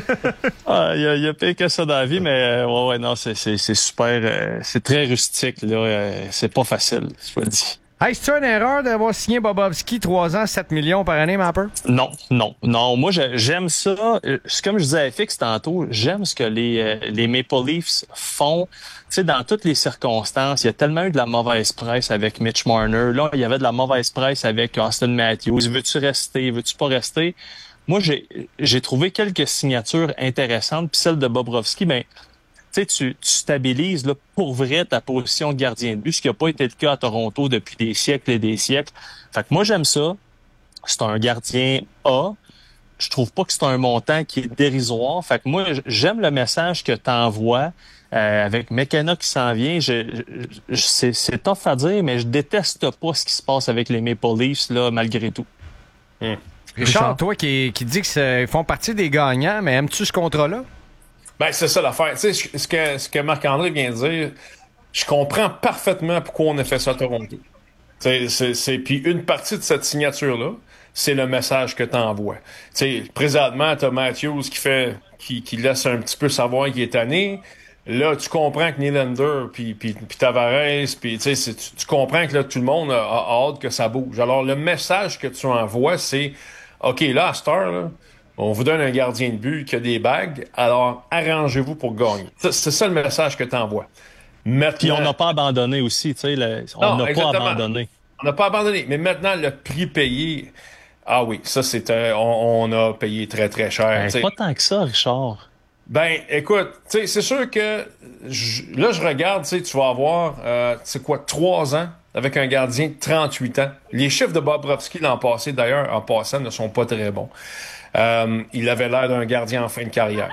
ah, il y a, y a pire que ça dans la vie, mais euh, ouais, ouais, non, c'est, c'est, c'est super, euh, c'est très rustique, là, euh, c'est pas facile, je le dis. Hey, c'est-tu une erreur d'avoir signé Bobrovsky trois ans, sept millions par année, Mapper? Non, non, non. Moi, je, j'aime ça. C'est comme je disais à F X tantôt, j'aime ce que les, euh, les Maple Leafs font. Tu sais, dans toutes les circonstances, il y a tellement eu de la mauvaise presse avec Mitch Marner. Là, il y avait de la mauvaise presse avec Austin Matthews. Veux-tu rester? Veux-tu pas rester? Moi, j'ai, j'ai trouvé quelques signatures intéressantes. Puis celle de Bobrovsky, ben, tu sais, tu stabilises là, pour vrai ta position de gardien de but, ce qui n'a pas été le cas à Toronto depuis des siècles et des siècles. Fait que moi, j'aime ça. C'est un gardien A. Je trouve pas que c'est un montant qui est dérisoire. Fait que moi, j'aime le message que tu envoies euh, avec McKenna qui s'en vient. Je, je, c'est, c'est tough à dire, mais je déteste pas ce qui se passe avec les Maple Leafs, là, malgré tout. Mmh. Richard, toi qui, qui dis qu'ils font partie des gagnants, mais aimes-tu ce contrat-là? Ben, c'est ça l'affaire. Tu sais, ce que, ce que Marc-André vient de dire, je comprends parfaitement pourquoi on a fait ça à Toronto. C'est, c'est, c'est, puis une partie de cette signature-là, c'est le message que tu envoies. Tu sais, présentement, tu as Matthews qui fait, qui, qui laisse un petit peu savoir qu'il est tanné. Là, tu comprends que Nylander, puis, puis, puis Tavares, puis tu sais, tu, tu comprends que là, tout le monde a, a hâte que ça bouge. Alors, le message que tu envoies, c'est OK, là, à cette heure, là, on vous donne un gardien de but qui a des bagues, alors arrangez-vous pour gagner. C'est, c'est ça le message que tu envoies. Maintenant... Puis on n'a pas abandonné aussi, tu sais, le... on n'a pas abandonné. On n'a pas abandonné, mais maintenant, le prix payé, ah oui, ça, c'est euh, on, on a payé très, très cher. Ben, pas tant que ça, Richard. Ben, écoute, tu sais, c'est sûr que je, là, je regarde, tu sais, tu vas avoir, euh, c'est quoi, trois ans avec un gardien de trente-huit ans. Les chiffres de Bobrovsky l'an passé, d'ailleurs, en passant, ne sont pas très bons. Euh, il avait l'air d'un gardien en fin de carrière.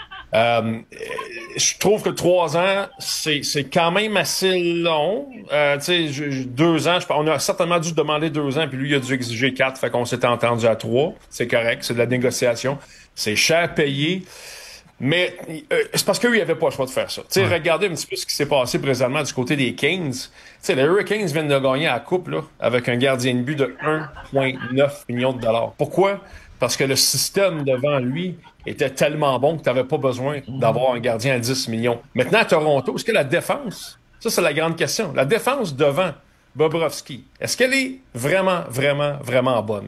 Euh, je trouve que trois ans, c'est, c'est quand même assez long. Euh, tu sais, deux ans, je, on a certainement dû demander deux ans, puis lui, il a dû exiger quatre, fait qu'on s'était entendu à trois. C'est correct, c'est de la négociation. C'est cher payé. Mais euh, c'est parce qu'eux, ils n'avaient pas le choix de faire ça. Ouais. Regardez un petit peu ce qui s'est passé présentement du côté des Kings. T'sais, les Hurricanes viennent de gagner la Coupe là, avec un gardien de but de un virgule neuf million de dollars. Pourquoi? Parce que le système devant lui était tellement bon que tu n'avais pas besoin d'avoir un gardien à dix millions. Maintenant, à Toronto, est-ce que la défense, ça c'est la grande question, la défense devant Bobrovsky, est-ce qu'elle est vraiment, vraiment, vraiment bonne?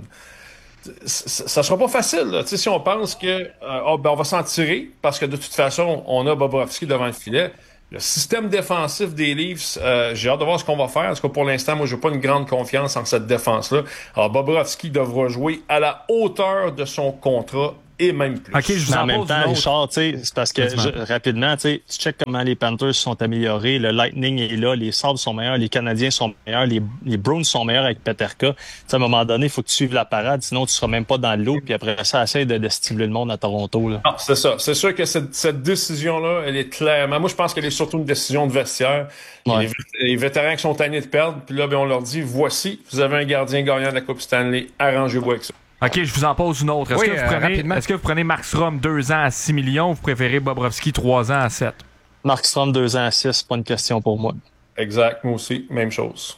Ça sera pas facile, là. Si on pense que euh, oh, ben on va s'en tirer parce que de toute façon, on a Bobrovsky devant le filet. Le système défensif des Leafs, euh, j'ai hâte de voir ce qu'on va faire. Parce que pour l'instant, moi, j'ai pas une grande confiance en cette défense-là. Alors, Bobrovsky devra jouer à la hauteur de son contrat et même plus. Okay, je vous en, en même temps, Richard, c'est parce que je, rapidement, tu check comment les Panthers sont améliorés, le Lightning est là, les Sabres sont meilleurs, les Canadiens sont meilleurs, les, les Bruins sont meilleurs avec Peterka. T'sais, à un moment donné, il faut que tu suives la parade, sinon tu seras même pas dans l'eau, puis après ça, essaye de, de stimuler le monde à Toronto. Là. Non, c'est ça. C'est sûr que cette, cette décision-là, elle est clairement... Moi, je pense qu'elle est surtout une décision de vestiaire. Ouais. Les, les vétérans qui sont tannés de perdre, puis là, ben, on leur dit, voici, vous avez un gardien gagnant de la Coupe Stanley, arrangez-vous avec ça. OK, je vous en pose une autre. Est-ce, oui, que, vous euh, prenez, est-ce que vous prenez Markstrom deux ans à six millions ou vous préférez Bobrovsky trois ans à sept? Markstrom deux ans à six, c'est pas une question pour moi. Exact, moi aussi, même chose.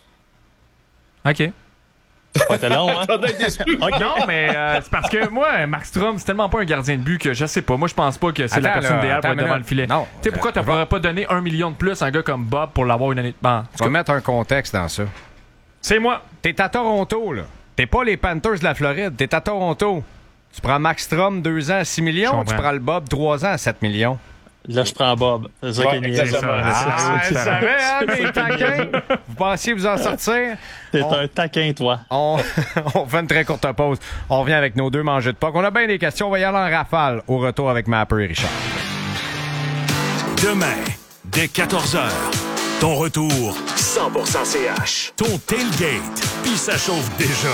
OK. Ouais, t'es long, hein? Okay, non, mais euh, c'est parce que moi, Markstrom, c'est tellement pas un gardien de but que je sais pas. Moi, je pense pas que c'est attends, la personne là, idéale pour être devant le filet. Tu sais, pourquoi tu pourrais pas donner un million de plus à un gars comme Bob pour l'avoir une année de ban? Tu vas mettre un contexte dans ça. C'est moi. T'es à Toronto, là. T'es pas les Panthers de la Floride, t'es à Toronto. Tu prends Markstrom deux ans à six millions, tu prends le Bob trois ans à sept millions. Là, je prends Bob. C'est ça ouais, qui est ça. Ah, je savais, hein, mes taquins. Vous pensiez vous en sortir? T'es on... un taquin, toi. On... on fait une très courte pause. On revient avec nos deux mangeux de Pâques. On a bien des questions. On va y aller en rafale au retour avec Mapper et Richard. Demain, dès quatorze heures, ton retour cent pour cent C H. Ton tailgate, puis ça chauffe déjà.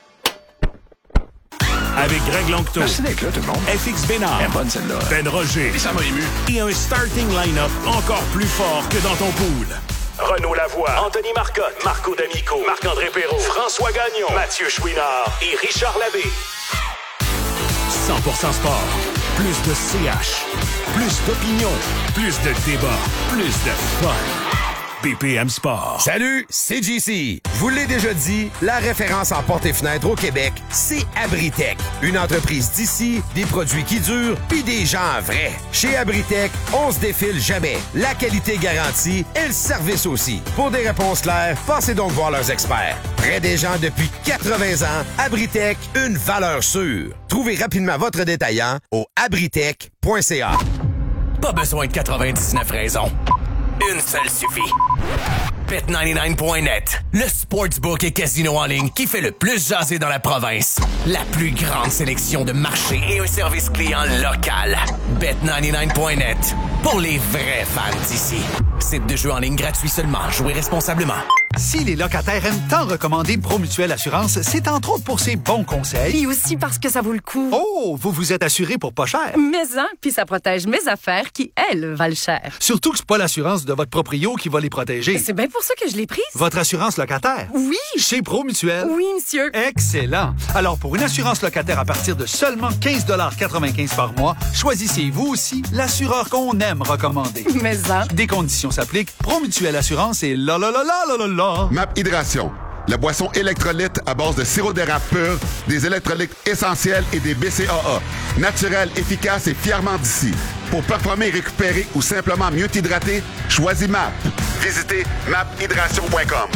Avec Greg Longto, merci d'être là, tout le monde. F X Bénard, elle est bonne celle-là. Ben Roger, et ça m'a ému. Et un starting line-up encore plus fort que dans ton pool. Renaud Lavoie, Anthony Marcotte, Marco D'Amico, Marc-André Perrault, François Gagnon, Mathieu Chouinard et Richard Labbé. cent pour cent sport, plus de C H, plus d'opinion, plus de débat, plus de fun. B P M Sport. Salut, c'est J C. Je vous l'ai déjà dit, la référence en portes et fenêtres au Québec, c'est Abritech. Une entreprise d'ici, des produits qui durent, puis des gens vrais. Chez Abritech, on se défile jamais. La qualité garantie et le service aussi. Pour des réponses claires, passez donc voir leurs experts. Près des gens depuis quatre-vingts ans, Abritech, une valeur sûre. Trouvez rapidement votre détaillant au abritech point c a. Pas besoin de quatre-vingt-dix-neuf raisons. Une seule suffit. Bet quatre-vingt-dix-neuf point net, le sportsbook et casino en ligne qui fait le plus jaser dans la province. La plus grande sélection de marchés et un service client local. Bet quatre-vingt-dix-neuf point net, pour les vrais fans d'ici. Site de jeu en ligne gratuit seulement. Jouez responsablement. Si les locataires aiment tant recommander Promutuelle Assurance, c'est entre autres pour ses bons conseils. Et aussi parce que ça vaut le coup. Oh, vous vous êtes assuré pour pas cher. Mais hein, puis ça protège mes affaires qui, elles, valent cher. Surtout que c'est pas l'assurance de votre proprio qui va les protéger. C'est bien pour ça que je l'ai prise. Votre assurance locataire? Oui. Chez Promutuelle? Oui, monsieur. Excellent. Alors, pour une assurance locataire à partir de seulement quinze quatre-vingt-quinze par mois, choisissez vous aussi l'assureur qu'on aime recommander. Mais hein. Des conditions s'appliquent. Promutuelle Assurance et là, là, là, là, là, là, là. M A P Hydration, la boisson électrolyte à base de sirop d'érable pur, des électrolytes essentiels et des B C A A. Naturel, efficace et fièrement d'ici. Pour performer, récupérer ou simplement mieux t'hydrater, choisis M A P. Visitez map hydration point com.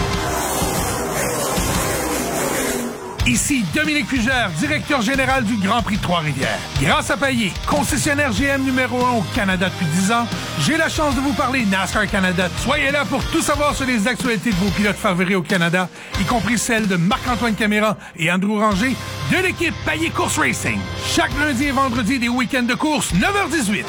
Ici Dominique Fugère, directeur général du Grand Prix de Trois-Rivières. Grâce à Payet, concessionnaire G M numéro un au Canada depuis dix ans, j'ai la chance de vous parler NASCAR Canada. Soyez là pour tout savoir sur les actualités de vos pilotes favoris au Canada, y compris celles de Marc-Antoine Caméra et Andrew Ranger de l'équipe Payet Course Racing. Chaque lundi et vendredi des week-ends de course, neuf heures dix-huit.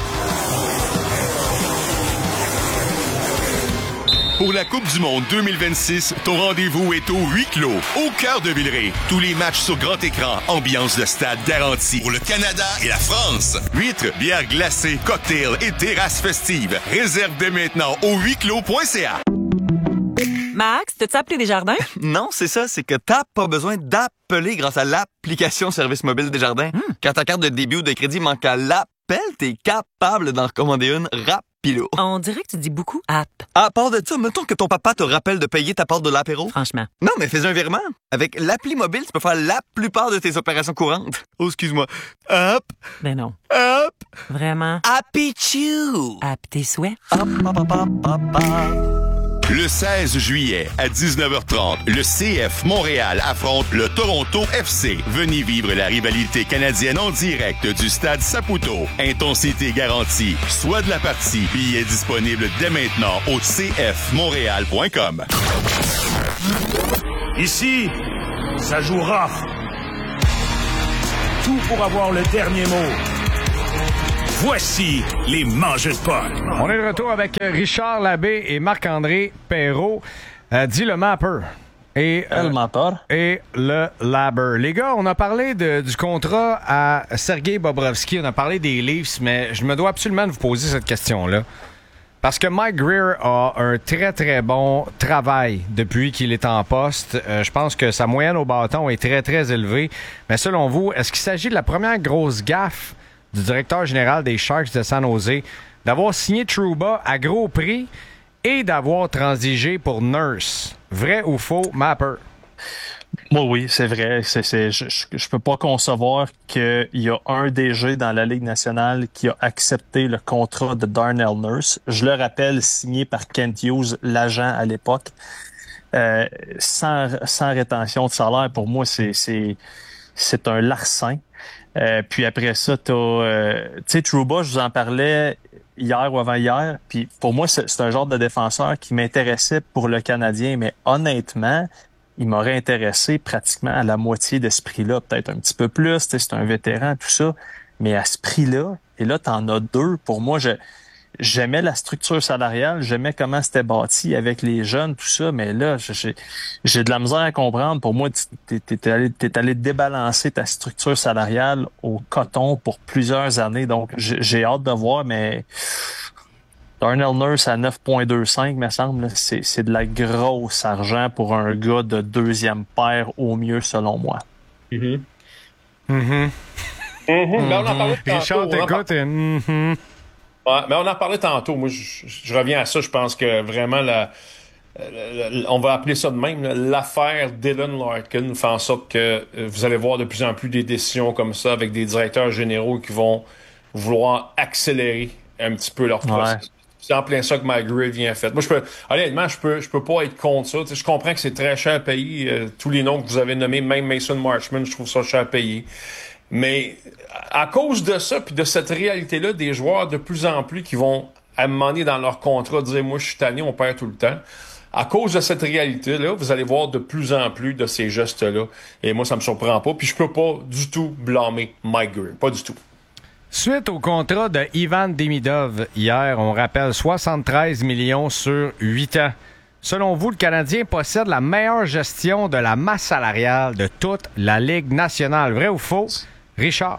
Pour la Coupe du Monde deux mille vingt-six, ton rendez-vous est au huis clos, au cœur de Villeray. Tous les matchs sur grand écran, ambiance de stade garantie. Pour le Canada et la France. Huîtres, bières glacées, cocktails et terrasses festives. Réserve dès maintenant au huis clos point c a. Max, t'as-tu appelé Desjardins? Non, c'est ça, c'est que t'as pas besoin d'appeler grâce à l'application Service mobile Desjardins. Hmm. Quand ta carte de débit ou de crédit manque à l'appel rappelle, t'es capable d'en recommander une rapido. On dirait que tu dis beaucoup app. À part de ça, mettons que ton papa te rappelle de payer ta part de l'apéro. Franchement. Non, mais fais un virement. Avec l'appli mobile, tu peux faire la plupart de tes opérations courantes. Oh, excuse-moi. Hop. Ben non. Hop. Vraiment. Happy Chew. App tes souhaits. Hop, hop, hop, hop, hop, hop. Le seize juillet à dix-neuf heures trente, le C F Montréal affronte le Toronto F C. Venez vivre la rivalité canadienne en direct du stade Saputo. Intensité garantie. Soit de la partie. Billets disponibles dès maintenant au c f montréal point com. Ici, ça joue rough. Tout pour avoir le dernier mot. Voici les mangeux de potes. On est de retour avec Richard Labbé et Marc-André Perrault. Euh, dis le mapper. Et, euh, le mapper. Et le labber. Les gars, on a parlé de, du contrat à Sergei Bobrovsky, on a parlé des Leafs, mais je me dois absolument de vous poser cette question-là. Parce que Mike Grier a un très, très bon travail depuis qu'il est en poste. Euh, je pense que sa moyenne au bâton est très, très élevée. Mais selon vous, est-ce qu'il s'agit de la première grosse gaffe du directeur général des Sharks de San Jose d'avoir signé Trouba à gros prix et d'avoir transigé pour Nurse? Vrai ou faux, Mapper? Moi, oui, c'est vrai. C'est, c'est, je, je peux pas concevoir qu'il y a un D G dans la Ligue nationale qui a accepté le contrat de Darnell Nurse. Je le rappelle, signé par Kent Hughes, l'agent à l'époque. Euh, sans, sans rétention de salaire, pour moi, c'est, c'est, c'est un larcin. Euh, puis après ça, t'as... Euh, tu sais, Trouba, je vous en parlais hier ou avant-hier, puis pour moi, c'est, c'est un genre de défenseur qui m'intéressait pour le Canadien, mais honnêtement, il m'aurait intéressé pratiquement à la moitié de ce prix-là, peut-être un petit peu plus, tu sais, c'est un vétéran, tout ça, mais à ce prix-là, et là, t'en as deux, pour moi, je... J'aimais la structure salariale, j'aimais comment c'était bâti avec les jeunes, tout ça, mais là, j'ai, j'ai de la misère à comprendre. Pour moi, t'es, t'es, allé, t'es allé débalancer ta structure salariale au coton pour plusieurs années, donc j'ai, j'ai hâte de voir, mais Darnell Nurse à neuf virgule vingt-cinq, me semble, c'est, c'est de la grosse argent pour un gars de deuxième paire au mieux, selon moi. Mm-hmm. Mm-hmm. Mm-hmm. Ben, on en parlait tantôt, Richard, t'écoutes et... Mm-hmm. Ouais, mais on en parlait tantôt. Moi, je, je reviens à ça. Je pense que vraiment, la, la, la, on va appeler ça de même, là, l'affaire Dylan Larkin fait en sorte que vous allez voir de plus en plus des décisions comme ça avec des directeurs généraux qui vont vouloir accélérer un petit peu leur processus. Ouais. C'est en plein ça que Mike Grier vient fait. Moi, je peux, honnêtement, je peux, je peux pas être contre ça. T'sais, je comprends que c'est très cher à payer. Euh, tous les noms que vous avez nommés, même Mason Marchment, je trouve ça cher à payer. Mais à cause de ça, puis de cette réalité-là, des joueurs de plus en plus qui vont, à un moment donné, dans leur contrat, dire « Moi, je suis tanné, on perd tout le temps », à cause de cette réalité-là, vous allez voir de plus en plus de ces gestes-là. Et moi, ça me surprend pas. Puis je peux pas du tout blâmer Mike Grier. Pas du tout. Suite au contrat de Ivan Demidov hier, on rappelle soixante-treize millions sur huit ans. Selon vous, le Canadien possède la meilleure gestion de la masse salariale de toute la Ligue nationale. Vrai ou faux? Richard?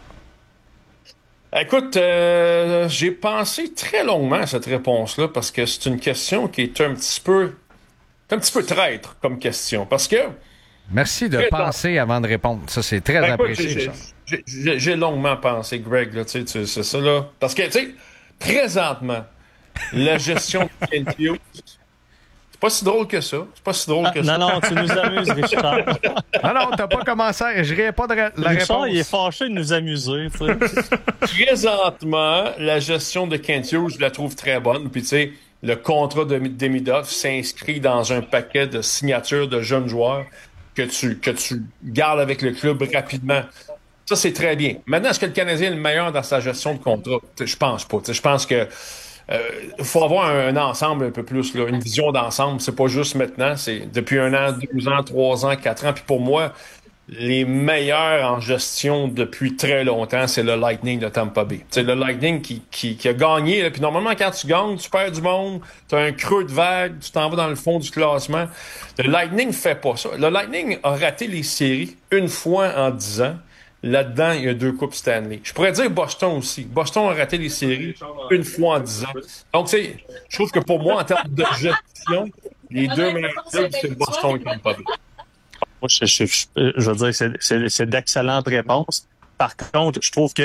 Écoute, euh, j'ai pensé très longuement à cette réponse-là parce que c'est une question qui est un petit peu, un petit peu traître comme question. Parce que... Merci de penser long... avant de répondre. Ça, c'est très ben, apprécié, j'ai, j'ai, j'ai, j'ai longuement pensé, Greg, là, tu sais, c'est ça, là. Parce que, tu sais, présentement, la gestion de Kent Hughes, c'est pas si drôle que ça. C'est pas si drôle que ah, ça. Non, non, tu nous amuses, Richard. non, non, t'as pas commencé. Je riais pas de la Richard, réponse. il est fâché de nous amuser. Tu sais. Présentement, la gestion de Kent Hughes, je la trouve très bonne. Puis, tu sais, le contrat de Demidov s'inscrit dans un paquet de signatures de jeunes joueurs que tu, que tu gardes avec le club rapidement. Ça, c'est très bien. Maintenant, est-ce que le Canadien est le meilleur dans sa gestion de contrat? Je pense pas. Je pense que il euh, faut avoir un, un ensemble un peu plus, là, une vision d'ensemble. C'est pas juste maintenant, c'est depuis un an, deux ans, trois ans, quatre ans. Puis pour moi, les meilleurs en gestion depuis très longtemps, c'est le Lightning de Tampa Bay. C'est le Lightning qui, qui, qui a gagné. Là. Puis normalement, quand tu gagnes, tu perds du monde, tu as un creux de vague, tu t'en vas dans le fond du classement. Le Lightning fait pas ça. Le Lightning a raté les séries une fois en dix ans. Là-dedans, il y a deux coupes Stanley. Je pourrais dire Boston aussi. Boston a raté les séries une fois en dix ans. Donc, tu sais, je trouve que pour moi, en termes de gestion, les deux meilleurs clubs, c'est Boston et Tampa Bay. Moi, je, je, je, je veux dire, c'est, c'est, c'est d'excellentes réponses. Par contre, je trouve que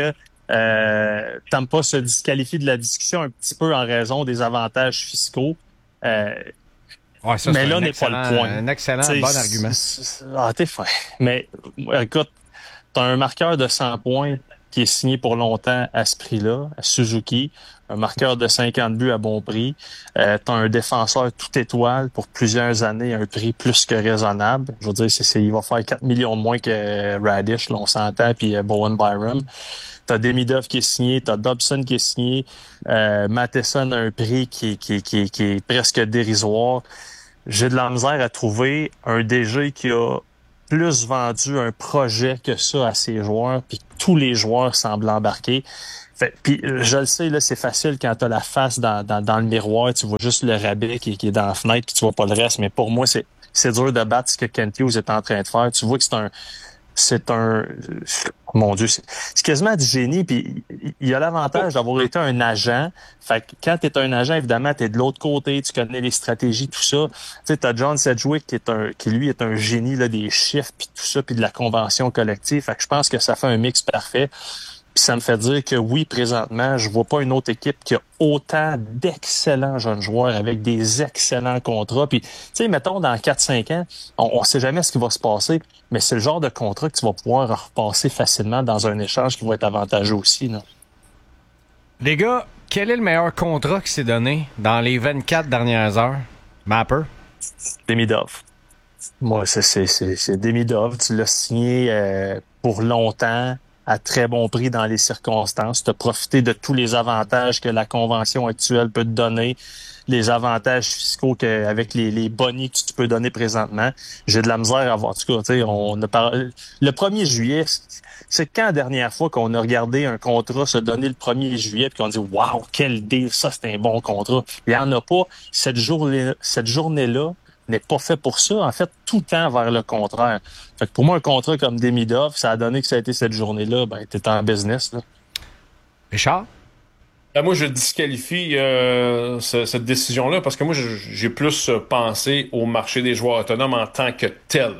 Euh, Tampa se disqualifie de la discussion un petit peu en raison des avantages fiscaux. Euh, ouais, ça, mais là un n'est pas le point. Un excellent, T'sais, bon argument. Ah, t'es fin. Mais écoute, t'as un marqueur de cent points qui est signé pour longtemps à ce prix-là, à Suzuki. Un marqueur de cinquante buts à bon prix. Euh, t'as un défenseur tout étoile pour plusieurs années à un prix plus que raisonnable. Je veux dire, c'est, c'est, il va faire quatre millions de moins que Radish, là, on s'entend, puis euh, Bowen Byram. T'as Demidov qui est signé, t'as Dobson qui est signé, euh, Matheson a un prix qui, qui, qui, qui est presque dérisoire. J'ai de la misère à trouver un D G qui a plus vendu un projet que ça à ses joueurs, puis tous les joueurs semblent embarquer. Fait, puis je le sais, là, c'est facile quand t'as la face dans, dans, dans le miroir, tu vois juste le rabais qui, qui est dans la fenêtre, puis tu vois pas le reste. Mais pour moi, c'est, c'est dur de battre ce que Kent Hughes est en train de faire. Tu vois que c'est un... C'est un... Mon Dieu, c'est, c'est quasiment du génie. Puis il y a l'avantage d'avoir été un agent. Fait que quand t'es un agent, évidemment, t'es de l'autre côté, tu connais les stratégies, tout ça. Tu sais, t'as John Sedgwick qui est un, qui lui est un génie là des chiffres, puis tout ça, puis de la convention collective. Fait que je pense que ça fait un mix parfait. Puis ça me fait dire que oui, présentement, je vois pas une autre équipe qui a autant d'excellents jeunes joueurs avec des excellents contrats. Puis, tu sais, mettons, dans quatre cinq ans, on, on sait jamais ce qui va se passer, mais c'est le genre de contrat que tu vas pouvoir repasser facilement dans un échange qui va être avantageux aussi, là. Les gars, quel est le meilleur contrat qui s'est donné dans les vingt-quatre dernières heures? Mapper? Demidov. Moi, c'est, c'est, c'est, c'est Demidov. Tu l'as signé euh, pour longtemps, à très bon prix dans les circonstances. Tu as profité de tous les avantages que la convention actuelle peut te donner, les avantages fiscaux que, avec les, les bonnies que tu peux donner présentement. J'ai de la misère à voir. En tout cas, tu sais, on a parlé. Le premier juillet, c'est quand la dernière fois qu'on a regardé un contrat se donner le premier juillet puis qu'on dit waouh, quel deal, ça c'est un bon contrat. Il y en a pas. Cette journée, cette journée-là n'est pas fait pour ça. En fait, tout tend vers le contraire. Fait que pour moi, un contrat comme Demidov, ça a donné que ça a été cette journée-là, ben, t'es en business, là. Richard? Ben, moi, je disqualifie euh, ce, cette décision-là parce que moi, je, j'ai plus pensé au marché des joueurs autonomes en tant que tel.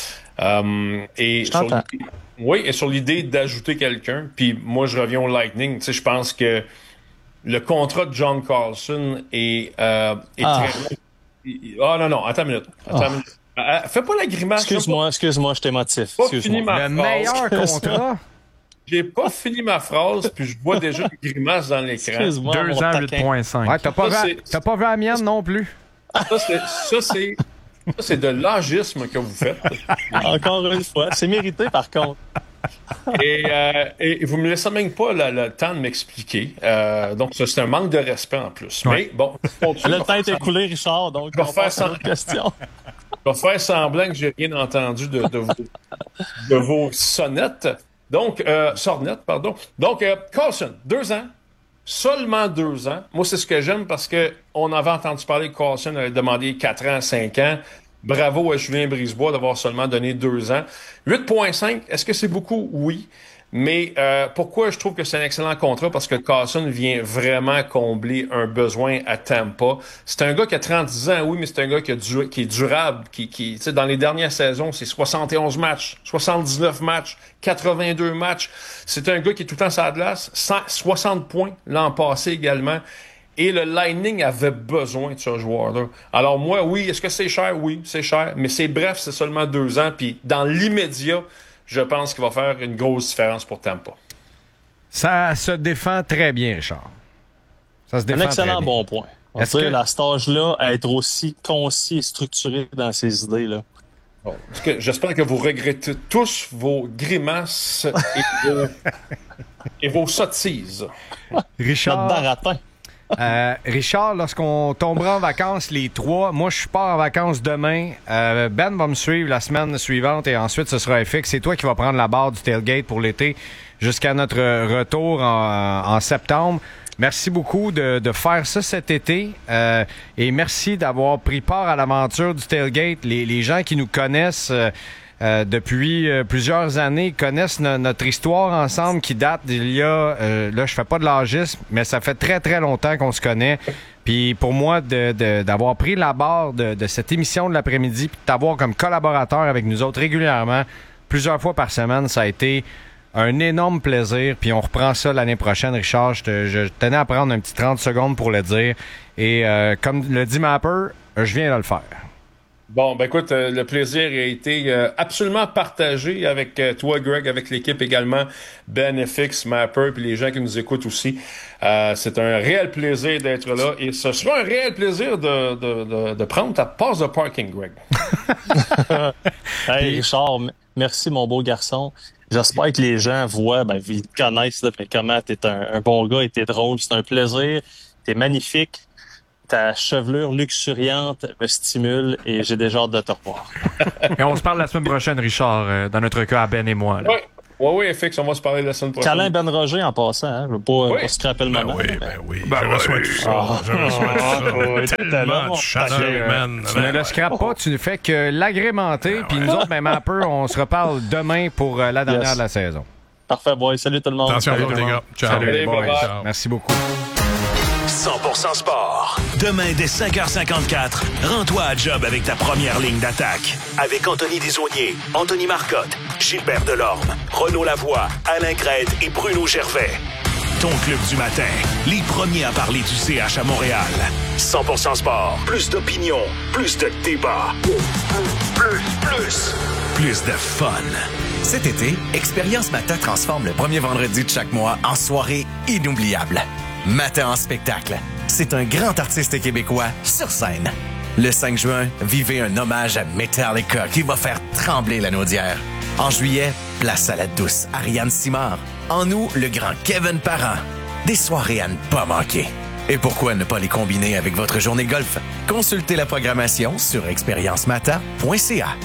Euh, et je sur oui, et sur l'idée d'ajouter quelqu'un, puis moi, je reviens au Lightning. Tu sais, je pense que le contrat de John Carlson est, euh, est ah. très... Ah oh, non, non, attends une minute. Attends oh. une minute. Euh, fais pas la grimace. Excuse-moi, pas... excuse-moi, je t'émotif. Fini ma le phrase. meilleur contrat. J'ai pas fini ma phrase, puis je vois déjà une grimace dans l'écran. Excuse-moi, deux ans, huit virgule cinq. Ouais, t'as pas, ça, vu, t'as pas vu la mienne non plus. Ça, c'est, ça, c'est, ça, c'est de l'agisme que vous faites. Encore une fois. C'est mérité, par contre. Et, euh, et vous me laissez même pas le, le temps de m'expliquer. Euh, donc, ça, c'est un manque de respect en plus. Ouais. Mais bon, le temps est écoulé, Richard, donc je vais on faire passe à l'autre question. Je vais faire semblant que j'ai rien entendu de, de, vos, de vos sonnettes. Donc, euh, sornettes, pardon. Donc, euh, Carlson, deux ans. Seulement deux ans. Moi, c'est ce que j'aime parce que on avait entendu parler que Carlson avait demandé quatre ans, cinq ans. Bravo à Julien Brisebois d'avoir seulement donné deux ans. huit virgule cinq, est-ce que c'est beaucoup? Oui. Mais euh, pourquoi je trouve que c'est un excellent contrat? Parce que Carlson vient vraiment combler un besoin à Tampa. C'est un gars qui a trente-dix ans, oui, mais c'est un gars qui, a du, qui est durable. Qui, qui, tu sais, dans les dernières saisons, c'est soixante et onze matchs, soixante-dix-neuf matchs, quatre-vingt-deux matchs. C'est un gars qui est tout le temps sur la glace. cent soixante points l'an passé également. Et le Lightning avait besoin de ce joueur-là. Alors moi, oui, est-ce que c'est cher? Oui, c'est cher. Mais c'est bref, c'est seulement deux ans. Puis dans l'immédiat, je pense qu'il va faire une grosse différence pour Tampa. Ça se défend très bien, Richard. Ça se défend un excellent très bien. bon point. On Est-ce dirait que... à cet âge-là, à être aussi concis et structuré dans ses idées, là. Bon, parce que j'espère que vous regrettez tous vos grimaces et vos, et vos sottises. Richard, notre baratin. euh, Richard, lorsqu'on tombera en vacances les trois, moi je pars en vacances demain. Euh, Ben va me suivre la semaine suivante et ensuite ce sera F X. C'est toi qui vas prendre la barre du tailgate pour l'été jusqu'à notre retour en, en septembre. Merci beaucoup de, de faire ça cet été euh, et merci d'avoir pris part à l'aventure du tailgate. Les, les gens qui nous connaissent euh, euh, depuis euh, plusieurs années connaissent no- notre histoire ensemble qui date d'il y a, euh, là je fais pas de l'âgisme, mais ça fait très très longtemps qu'on se connaît. Puis pour moi, de, de, d'avoir pris la barre de, de cette émission de l'après-midi puis de t'avoir comme collaborateur avec nous autres régulièrement, plusieurs fois par semaine, ça a été un énorme plaisir. Puis on reprend ça l'année prochaine, Richard. Je, te, je tenais à prendre un petit trente secondes pour le dire. Et euh, comme le dit Mapper, je viens de le faire. Bon, ben écoute, euh, le plaisir a été euh, absolument partagé avec euh, toi, Greg, avec l'équipe également, Ben F X, Mapper, puis les gens qui nous écoutent aussi. Euh, c'est un réel plaisir d'être là et ce sera un réel plaisir de, de, de, de prendre ta passe de parking, Greg. Hey, Richard, merci, mon beau garçon. J'espère que les gens voient, ben, ils te connaissent, là, comment t'es un, un bon gars et t'es drôle. C'est un plaisir. T'es magnifique. Ta chevelure luxuriante me stimule et j'ai déjà hâte de te revoir. Et on se parle la semaine prochaine, Richard, euh, dans notre cas à Ben et moi. Oui, oui, oui, F X, on va se parler la semaine prochaine. Câlin Ben Roger en passant, hein? Je veux pas, oui. pas scraper le ben moment. Oui, mais... ben oui, ben je oui. reçois tout ça. Ah. Je reçois tout ça. Ah. Tellement de chaleur, man. Tu ne le scrapes pas, tu ne fais que l'agrémenter. Puis nous autres, ben, Mapper, on se reparle demain pour euh, la dernière Yes. de la saison. Parfait, boy. Salut tout le monde. Attention à vous, les gars. Ciao. Salut, Allez, les boys. bye bye. Merci beaucoup. cent pour cent sport. Demain, dès cinq heures cinquante-quatre, rends-toi à job avec ta première ligne d'attaque. Avec Anthony Desaulniers, Anthony Marcotte, Gilbert Delorme, Renaud Lavoie, Alain Crête et Bruno Gervais. Ton club du matin, les premiers à parler du C H à Montréal. cent pour cent sport. Plus d'opinion, plus de débat. Plus, plus, plus de fun. Cet été, Expérience Matin transforme le premier vendredi de chaque mois en soirée inoubliable. Matin en spectacle. C'est un grand artiste québécois sur scène. Le cinq juin, vivez un hommage à Metallica qui va faire trembler la Naudière. En juillet, place à la douce Ariane Simard. En août, le grand Kevin Parent. Des soirées à ne pas manquer. Et pourquoi ne pas les combiner avec votre journée de golf? Consultez la programmation sur expérience matin point c a.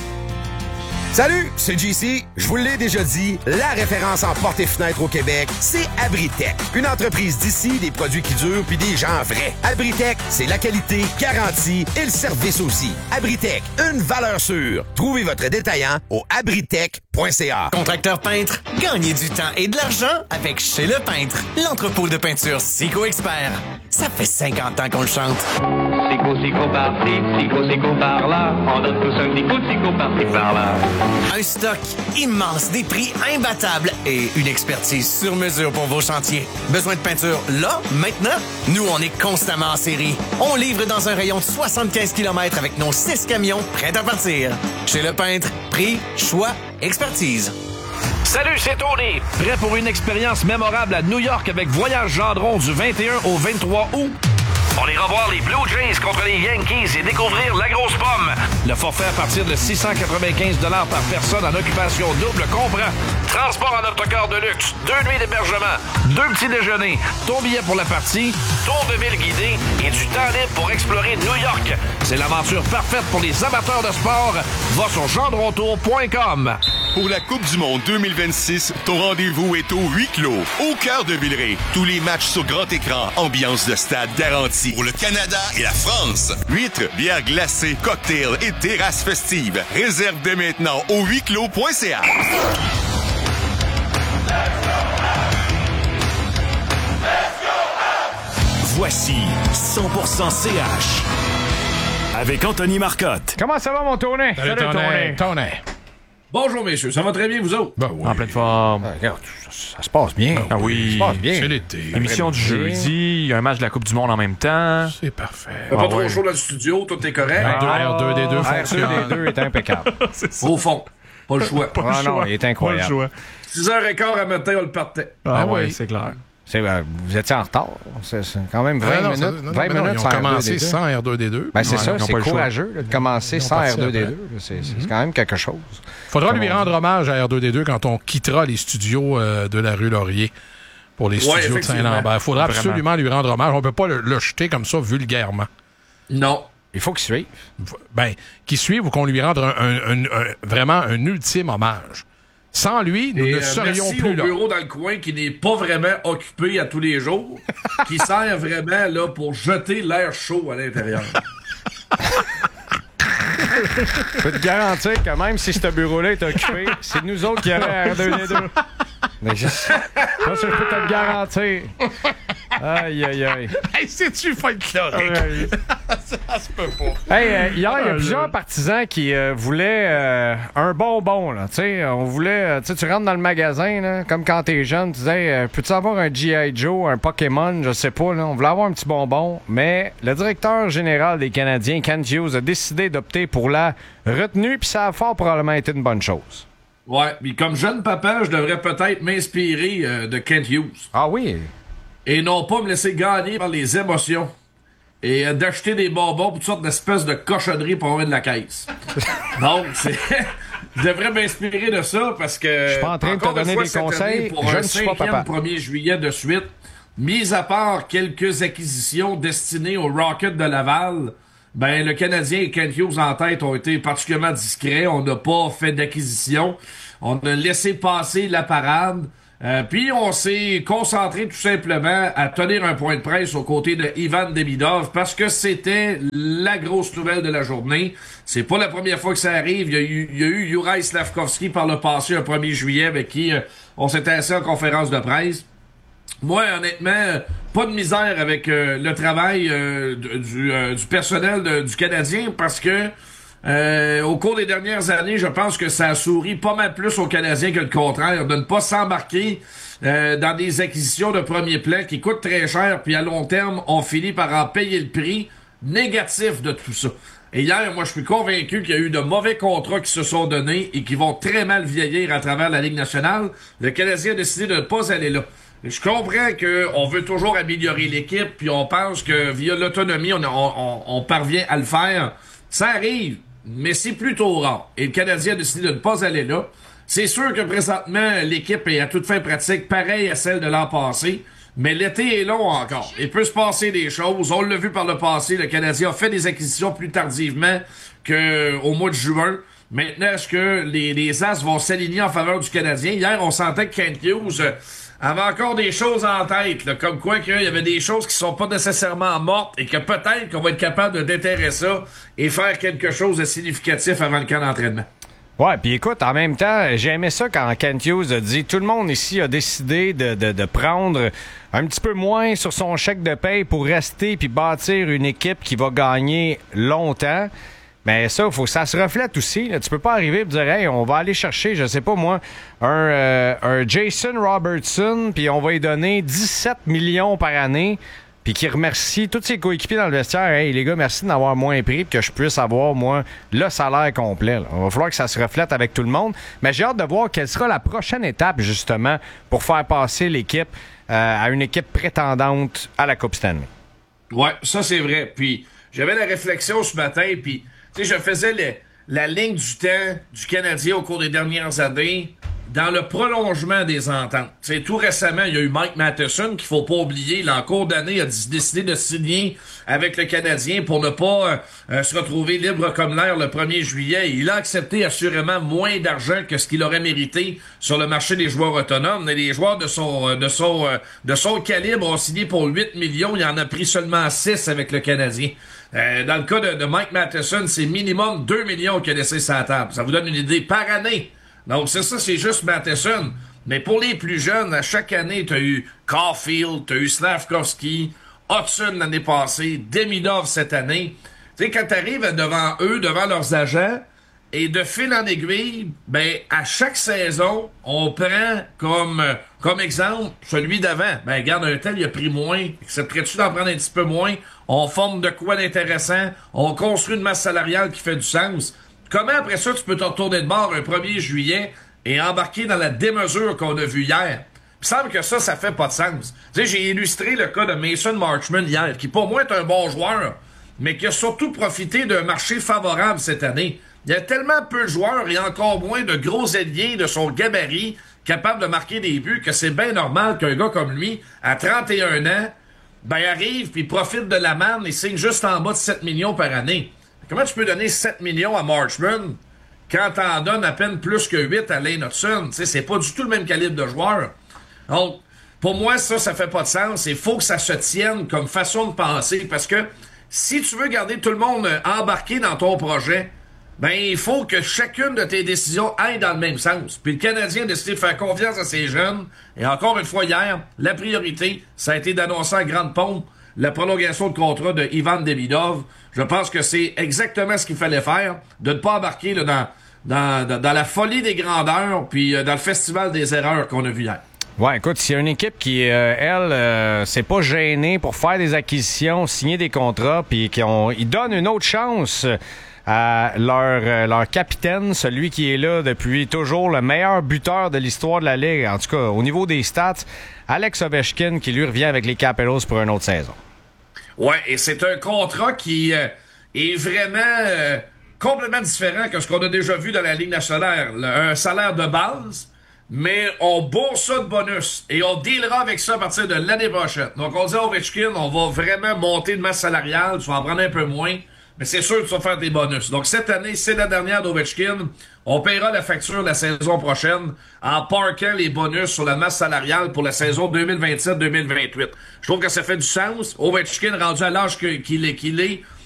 Salut, c'est J C. Je vous l'ai déjà dit, la référence en portes et fenêtres au Québec, c'est Abritech. Une entreprise d'ici, des produits qui durent puis des gens vrais. Abritech, c'est la qualité, garantie et le service aussi. Abritech, une valeur sûre. Trouvez votre détaillant au abritech point c a. Contracteur peintre, gagnez du temps et de l'argent avec Chez Le Peintre, l'entrepôt de peinture Sico Expert. Ça fait cinquante ans qu'on le chante. Sico, Sico par-ci, Sico, Sico par-là. On donne tous un petit coup de Sico par-ci, par-là. Un stock immense, des prix imbattables et une expertise sur mesure pour vos chantiers. Besoin de peinture là, maintenant? Nous, on est constamment en série. On livre dans un rayon de soixante-quinze kilomètres avec nos six camions prêts à partir. Chez Le Peintre, prix, choix, expertise. Salut, c'est Tony. Prêt pour une expérience mémorable à New York avec Voyage Gendron du vingt et un au vingt-trois août? On ira voir les Blue Jays contre les Yankees et découvrir la grosse pomme. Le forfait à partir de six cent quatre-vingt-quinze dollars par personne en occupation double comprend transport en autocar de luxe, deux nuits d'hébergement, deux petits déjeuners, ton billet pour la partie, tour de ville guidé et du temps libre pour explorer New York. C'est l'aventure parfaite pour les amateurs de sport. Va sur gendrontour point com. Pour la Coupe du Monde deux mille vingt-six, ton rendez-vous est au huis clos, au cœur de Villeray. Tous les matchs sur grand écran, ambiance de stade garantie. Pour le Canada et la France. Huîtres, bières glacées, cocktails et terrasses festives. Réserve dès maintenant au huis clos point c a. Voici cent pour cent C H avec Anthony Marcotte. Comment ça va, mon Tony? Salut, Tony. Tony. Bonjour, messieurs. Ça va très bien, vous autres? Ben oui. En pleine forme. Ah, regarde, ça, ça se passe bien. Ah oui. Ça se passe bien. C'est l'été. Émission du jeudi, il y a un match de la Coupe du Monde en même temps. C'est parfait. Pas Ah, trop ouais. chaud dans le studio, tout est correct. R deux D deux R fonctionne. deux D deux est impeccable. Au fond, pas le choix. Ah non, il est incroyable. six heures quinze à matin, on le partait. Ah, Ah ouais, oui. c'est clair. C'est, euh, vous étiez en retard. C'est, c'est quand même vingt Ah, non, minutes. ça- non, non, vingt ben non, minutes ils ont sans commencé R deux D deux. sans R deux D deux. Ben, c'est Ouais, ça, ils ont c'est pas le choix. courageux là, de commencer Ils ont sans parti R deux D deux. après. là. C'est, c'est quand même quelque chose. Faudra Comme lui on rendre dit. hommage à R deux D deux quand on quittera les studios euh, de la rue Laurier pour les Ouais, studios de effectivement. Saint-Lambert. Faudra Vraiment. absolument lui rendre hommage. On peut pas le, le jeter comme ça vulgairement. Non. Il faut qu'il suive. Ben, qu'il suive ou qu'on lui rende un, un- un- un- vraiment un ultime hommage. Sans lui, nous Et ne euh, serions merci plus au là. bureau dans le coin qui n'est pas vraiment occupé à tous les jours, qui sert vraiment là pour jeter l'air chaud à l'intérieur. Je peux te garantir que même si ce bureau-là est occupé, c'est nous autres qui avons R deux D deux. Mais je... ça, je peux te le garantir. Aïe, aïe, aïe. Hey, c'est-tu Fight Club? Ça se peut pas. Hey, euh, hier, il y a Ah, plusieurs là. partisans qui euh, voulaient euh, un bonbon, là. Tu sais, on voulait, euh, tu sais, tu rentres dans le magasin, là, comme quand t'es jeune, tu disais, euh, peux-tu avoir un G I. Joe, un Pokémon, je sais pas, là. On voulait avoir un petit bonbon, mais le directeur général des Canadiens, Kent Hughes, a décidé d'opter pour la retenue, puis ça a fort probablement été une bonne chose. Ouais, puis comme jeune papa, je devrais peut-être m'inspirer euh, de Kent Hughes. Ah oui? Et non pas me laisser gagner par les émotions. Et euh, d'acheter des bonbons pour toutes sortes d'espèces de cochonneries pour avoir de la caisse. Donc, c'est... je devrais m'inspirer de ça parce que... Je suis pas en train de te donner des conseils, pour je un ne suis pas papa. premier juillet de suite, mis à part quelques acquisitions destinées au Rocket de Laval... Ben, le Canadien et Kent Hughes en tête ont été particulièrement discrets. On n'a pas fait d'acquisition. On a laissé passer la parade. Euh, puis on s'est concentré tout simplement à tenir un point de presse aux côtés de Ivan Demidov parce que c'était la grosse nouvelle de la journée. C'est pas la première fois que ça arrive. Il y a eu, il y a eu Juraj Slafkovský par le passé, un premier juillet, avec qui euh, on s'était assis en conférence de presse. Moi, honnêtement, pas de misère avec euh, le travail euh, du, euh, du personnel de, du Canadien parce que euh, au cours des dernières années, je pense que ça a souri pas mal plus aux Canadiens que le contraire, de ne pas s'embarquer euh, dans des acquisitions de premier plan qui coûtent très cher, puis à long terme, on finit par en payer le prix négatif de tout ça. Et hier, moi, je suis convaincu qu'il y a eu de mauvais contrats qui se sont donnés et qui vont très mal vieillir à travers la Ligue nationale. Le Canadien a décidé de ne pas aller là. Je comprends qu'on veut toujours améliorer l'équipe, puis on pense que via l'autonomie, on, on, on parvient à le faire. Ça arrive, mais c'est plutôt rare. Et le Canadien a décidé de ne pas aller là. C'est sûr que présentement, l'équipe est à toute fin pratique, pareil à celle de l'an passé, mais l'été est long encore. Il peut se passer des choses. On l'a vu par le passé, le Canadien a fait des acquisitions plus tardivement qu'au mois de juin. Maintenant, est-ce que les, les As vont s'aligner en faveur du Canadien? Hier, on sentait que Kent Hughes euh, avait encore des choses en tête, là, comme quoi qu'il y avait des choses qui sont pas nécessairement mortes et que peut-être qu'on va être capable de déterrer ça et faire quelque chose de significatif avant le camp d'entraînement. Ouais, puis écoute, en même temps, j'ai aimé ça quand Kent Hughes a dit tout le monde ici a décidé de, de, de prendre un petit peu moins sur son chèque de paye pour rester puis bâtir une équipe qui va gagner longtemps. Mais ça, faut ça se reflète aussi. Là. Tu peux pas arriver et dire hey, on va aller chercher, je sais pas moi, un, euh, un Jason Robertson, puis on va lui donner dix-sept millions par année, puis qui remercie tous ses coéquipiers dans le vestiaire. Hey, les gars, merci d'avoir moins pris, puis que je puisse avoir, moi, le salaire complet. Là. Il va falloir que ça se reflète avec tout le monde. Mais j'ai hâte de voir quelle sera la prochaine étape, justement, pour faire passer l'équipe euh, à une équipe prétendante à la Coupe Stanley. Ouais, ça c'est vrai. Puis j'avais la réflexion ce matin, puis tu sais, je faisais le, la ligne du temps du Canadien au cours des dernières années dans le prolongement des ententes. T'sais, tout récemment, il y a eu Mike Matheson, qu'il faut pas oublier, là, en cours d'année, a décidé de signer avec le Canadien pour ne pas euh, se retrouver libre comme l'air le premier juillet. Il a accepté assurément moins d'argent que ce qu'il aurait mérité sur le marché des joueurs autonomes. Mais les joueurs de son de son de son calibre ont signé pour huit millions. Il en a pris seulement six avec le Canadien. Euh, dans le cas de, de Mike Matheson, c'est minimum deux millions qu'il a laissé sur la table. Ça vous donne une idée par année. Donc, c'est ça, c'est juste Matheson. Mais pour les plus jeunes, à chaque année, t'as eu Caulfield, t'as eu Slafkovský, Hudson l'année passée, Demidov cette année. Tu sais, quand t'arrives devant eux, devant leurs agents, et de fil en aiguille, ben, à chaque saison, on prend comme, comme exemple celui d'avant. Ben, regarde, un tel, il a pris moins. Accepterais-tu d'en prendre un petit peu moins? On forme de quoi d'intéressant? On construit une masse salariale qui fait du sens. Comment, après ça, tu peux te retourner de bord un premier juillet et embarquer dans la démesure qu'on a vue hier? Il me semble que ça, ça fait pas de sens. Tu sais, j'ai illustré le cas de Mason Marchment hier, qui pour moi est un bon joueur, mais qui a surtout profité d'un marché favorable cette année. Il y a tellement peu de joueurs et encore moins de gros ailiers de son gabarit capables de marquer des buts que c'est bien normal qu'un gars comme lui, à trente et un ans, ben arrive puis profite de la manne et signe juste en bas de sept millions par année. Comment tu peux donner sept millions à Marchman quand t'en donnes à peine plus que huit à Lane Hudson? T'sais, c'est pas du tout le même calibre de joueur. Donc, pour moi, ça, ça fait pas de sens. Il faut que ça se tienne comme façon de penser parce que si tu veux garder tout le monde embarqué dans ton projet, ben, il faut que chacune de tes décisions aille dans le même sens. Puis le Canadien a décidé de faire confiance à ses jeunes. Et encore une fois, hier, la priorité, ça a été d'annoncer en grande pompe la prolongation de contrat de Ivan Demidov. Je pense que c'est exactement ce qu'il fallait faire, de ne pas embarquer là, dans, dans, dans, dans la folie des grandeurs, puis euh, dans le festival des erreurs qu'on a vu hier. Ouais, écoute, s'il y a une équipe qui, euh, elle, euh, s'est pas gênée pour faire des acquisitions, signer des contrats, puis qu'ils donnent une autre chance à leur, euh, leur capitaine, celui qui est là depuis toujours, le meilleur buteur de l'histoire de la Ligue, en tout cas au niveau des stats, Alex Ovechkin, qui lui revient avec les Capitals pour une autre saison. Ouais, et c'est un contrat qui euh, est vraiment euh, complètement différent que ce qu'on a déjà vu dans la Ligue nationale. Le, un salaire de base, mais on bourse ça de bonus et on dealera avec ça à partir de l'année prochaine. Donc on dit à Ovechkin, on va vraiment monter de masse salariale, tu vas en prendre un peu moins, mais c'est sûr que tu vas faire des bonus. Donc cette année, c'est la dernière d'Ovechkin. On paiera la facture la saison prochaine en parquant les bonus sur la masse salariale pour la saison deux mille vingt-sept deux mille vingt-huit. Je trouve que ça fait du sens. Ovechkin, rendu à l'âge qu'il est, qu'il est,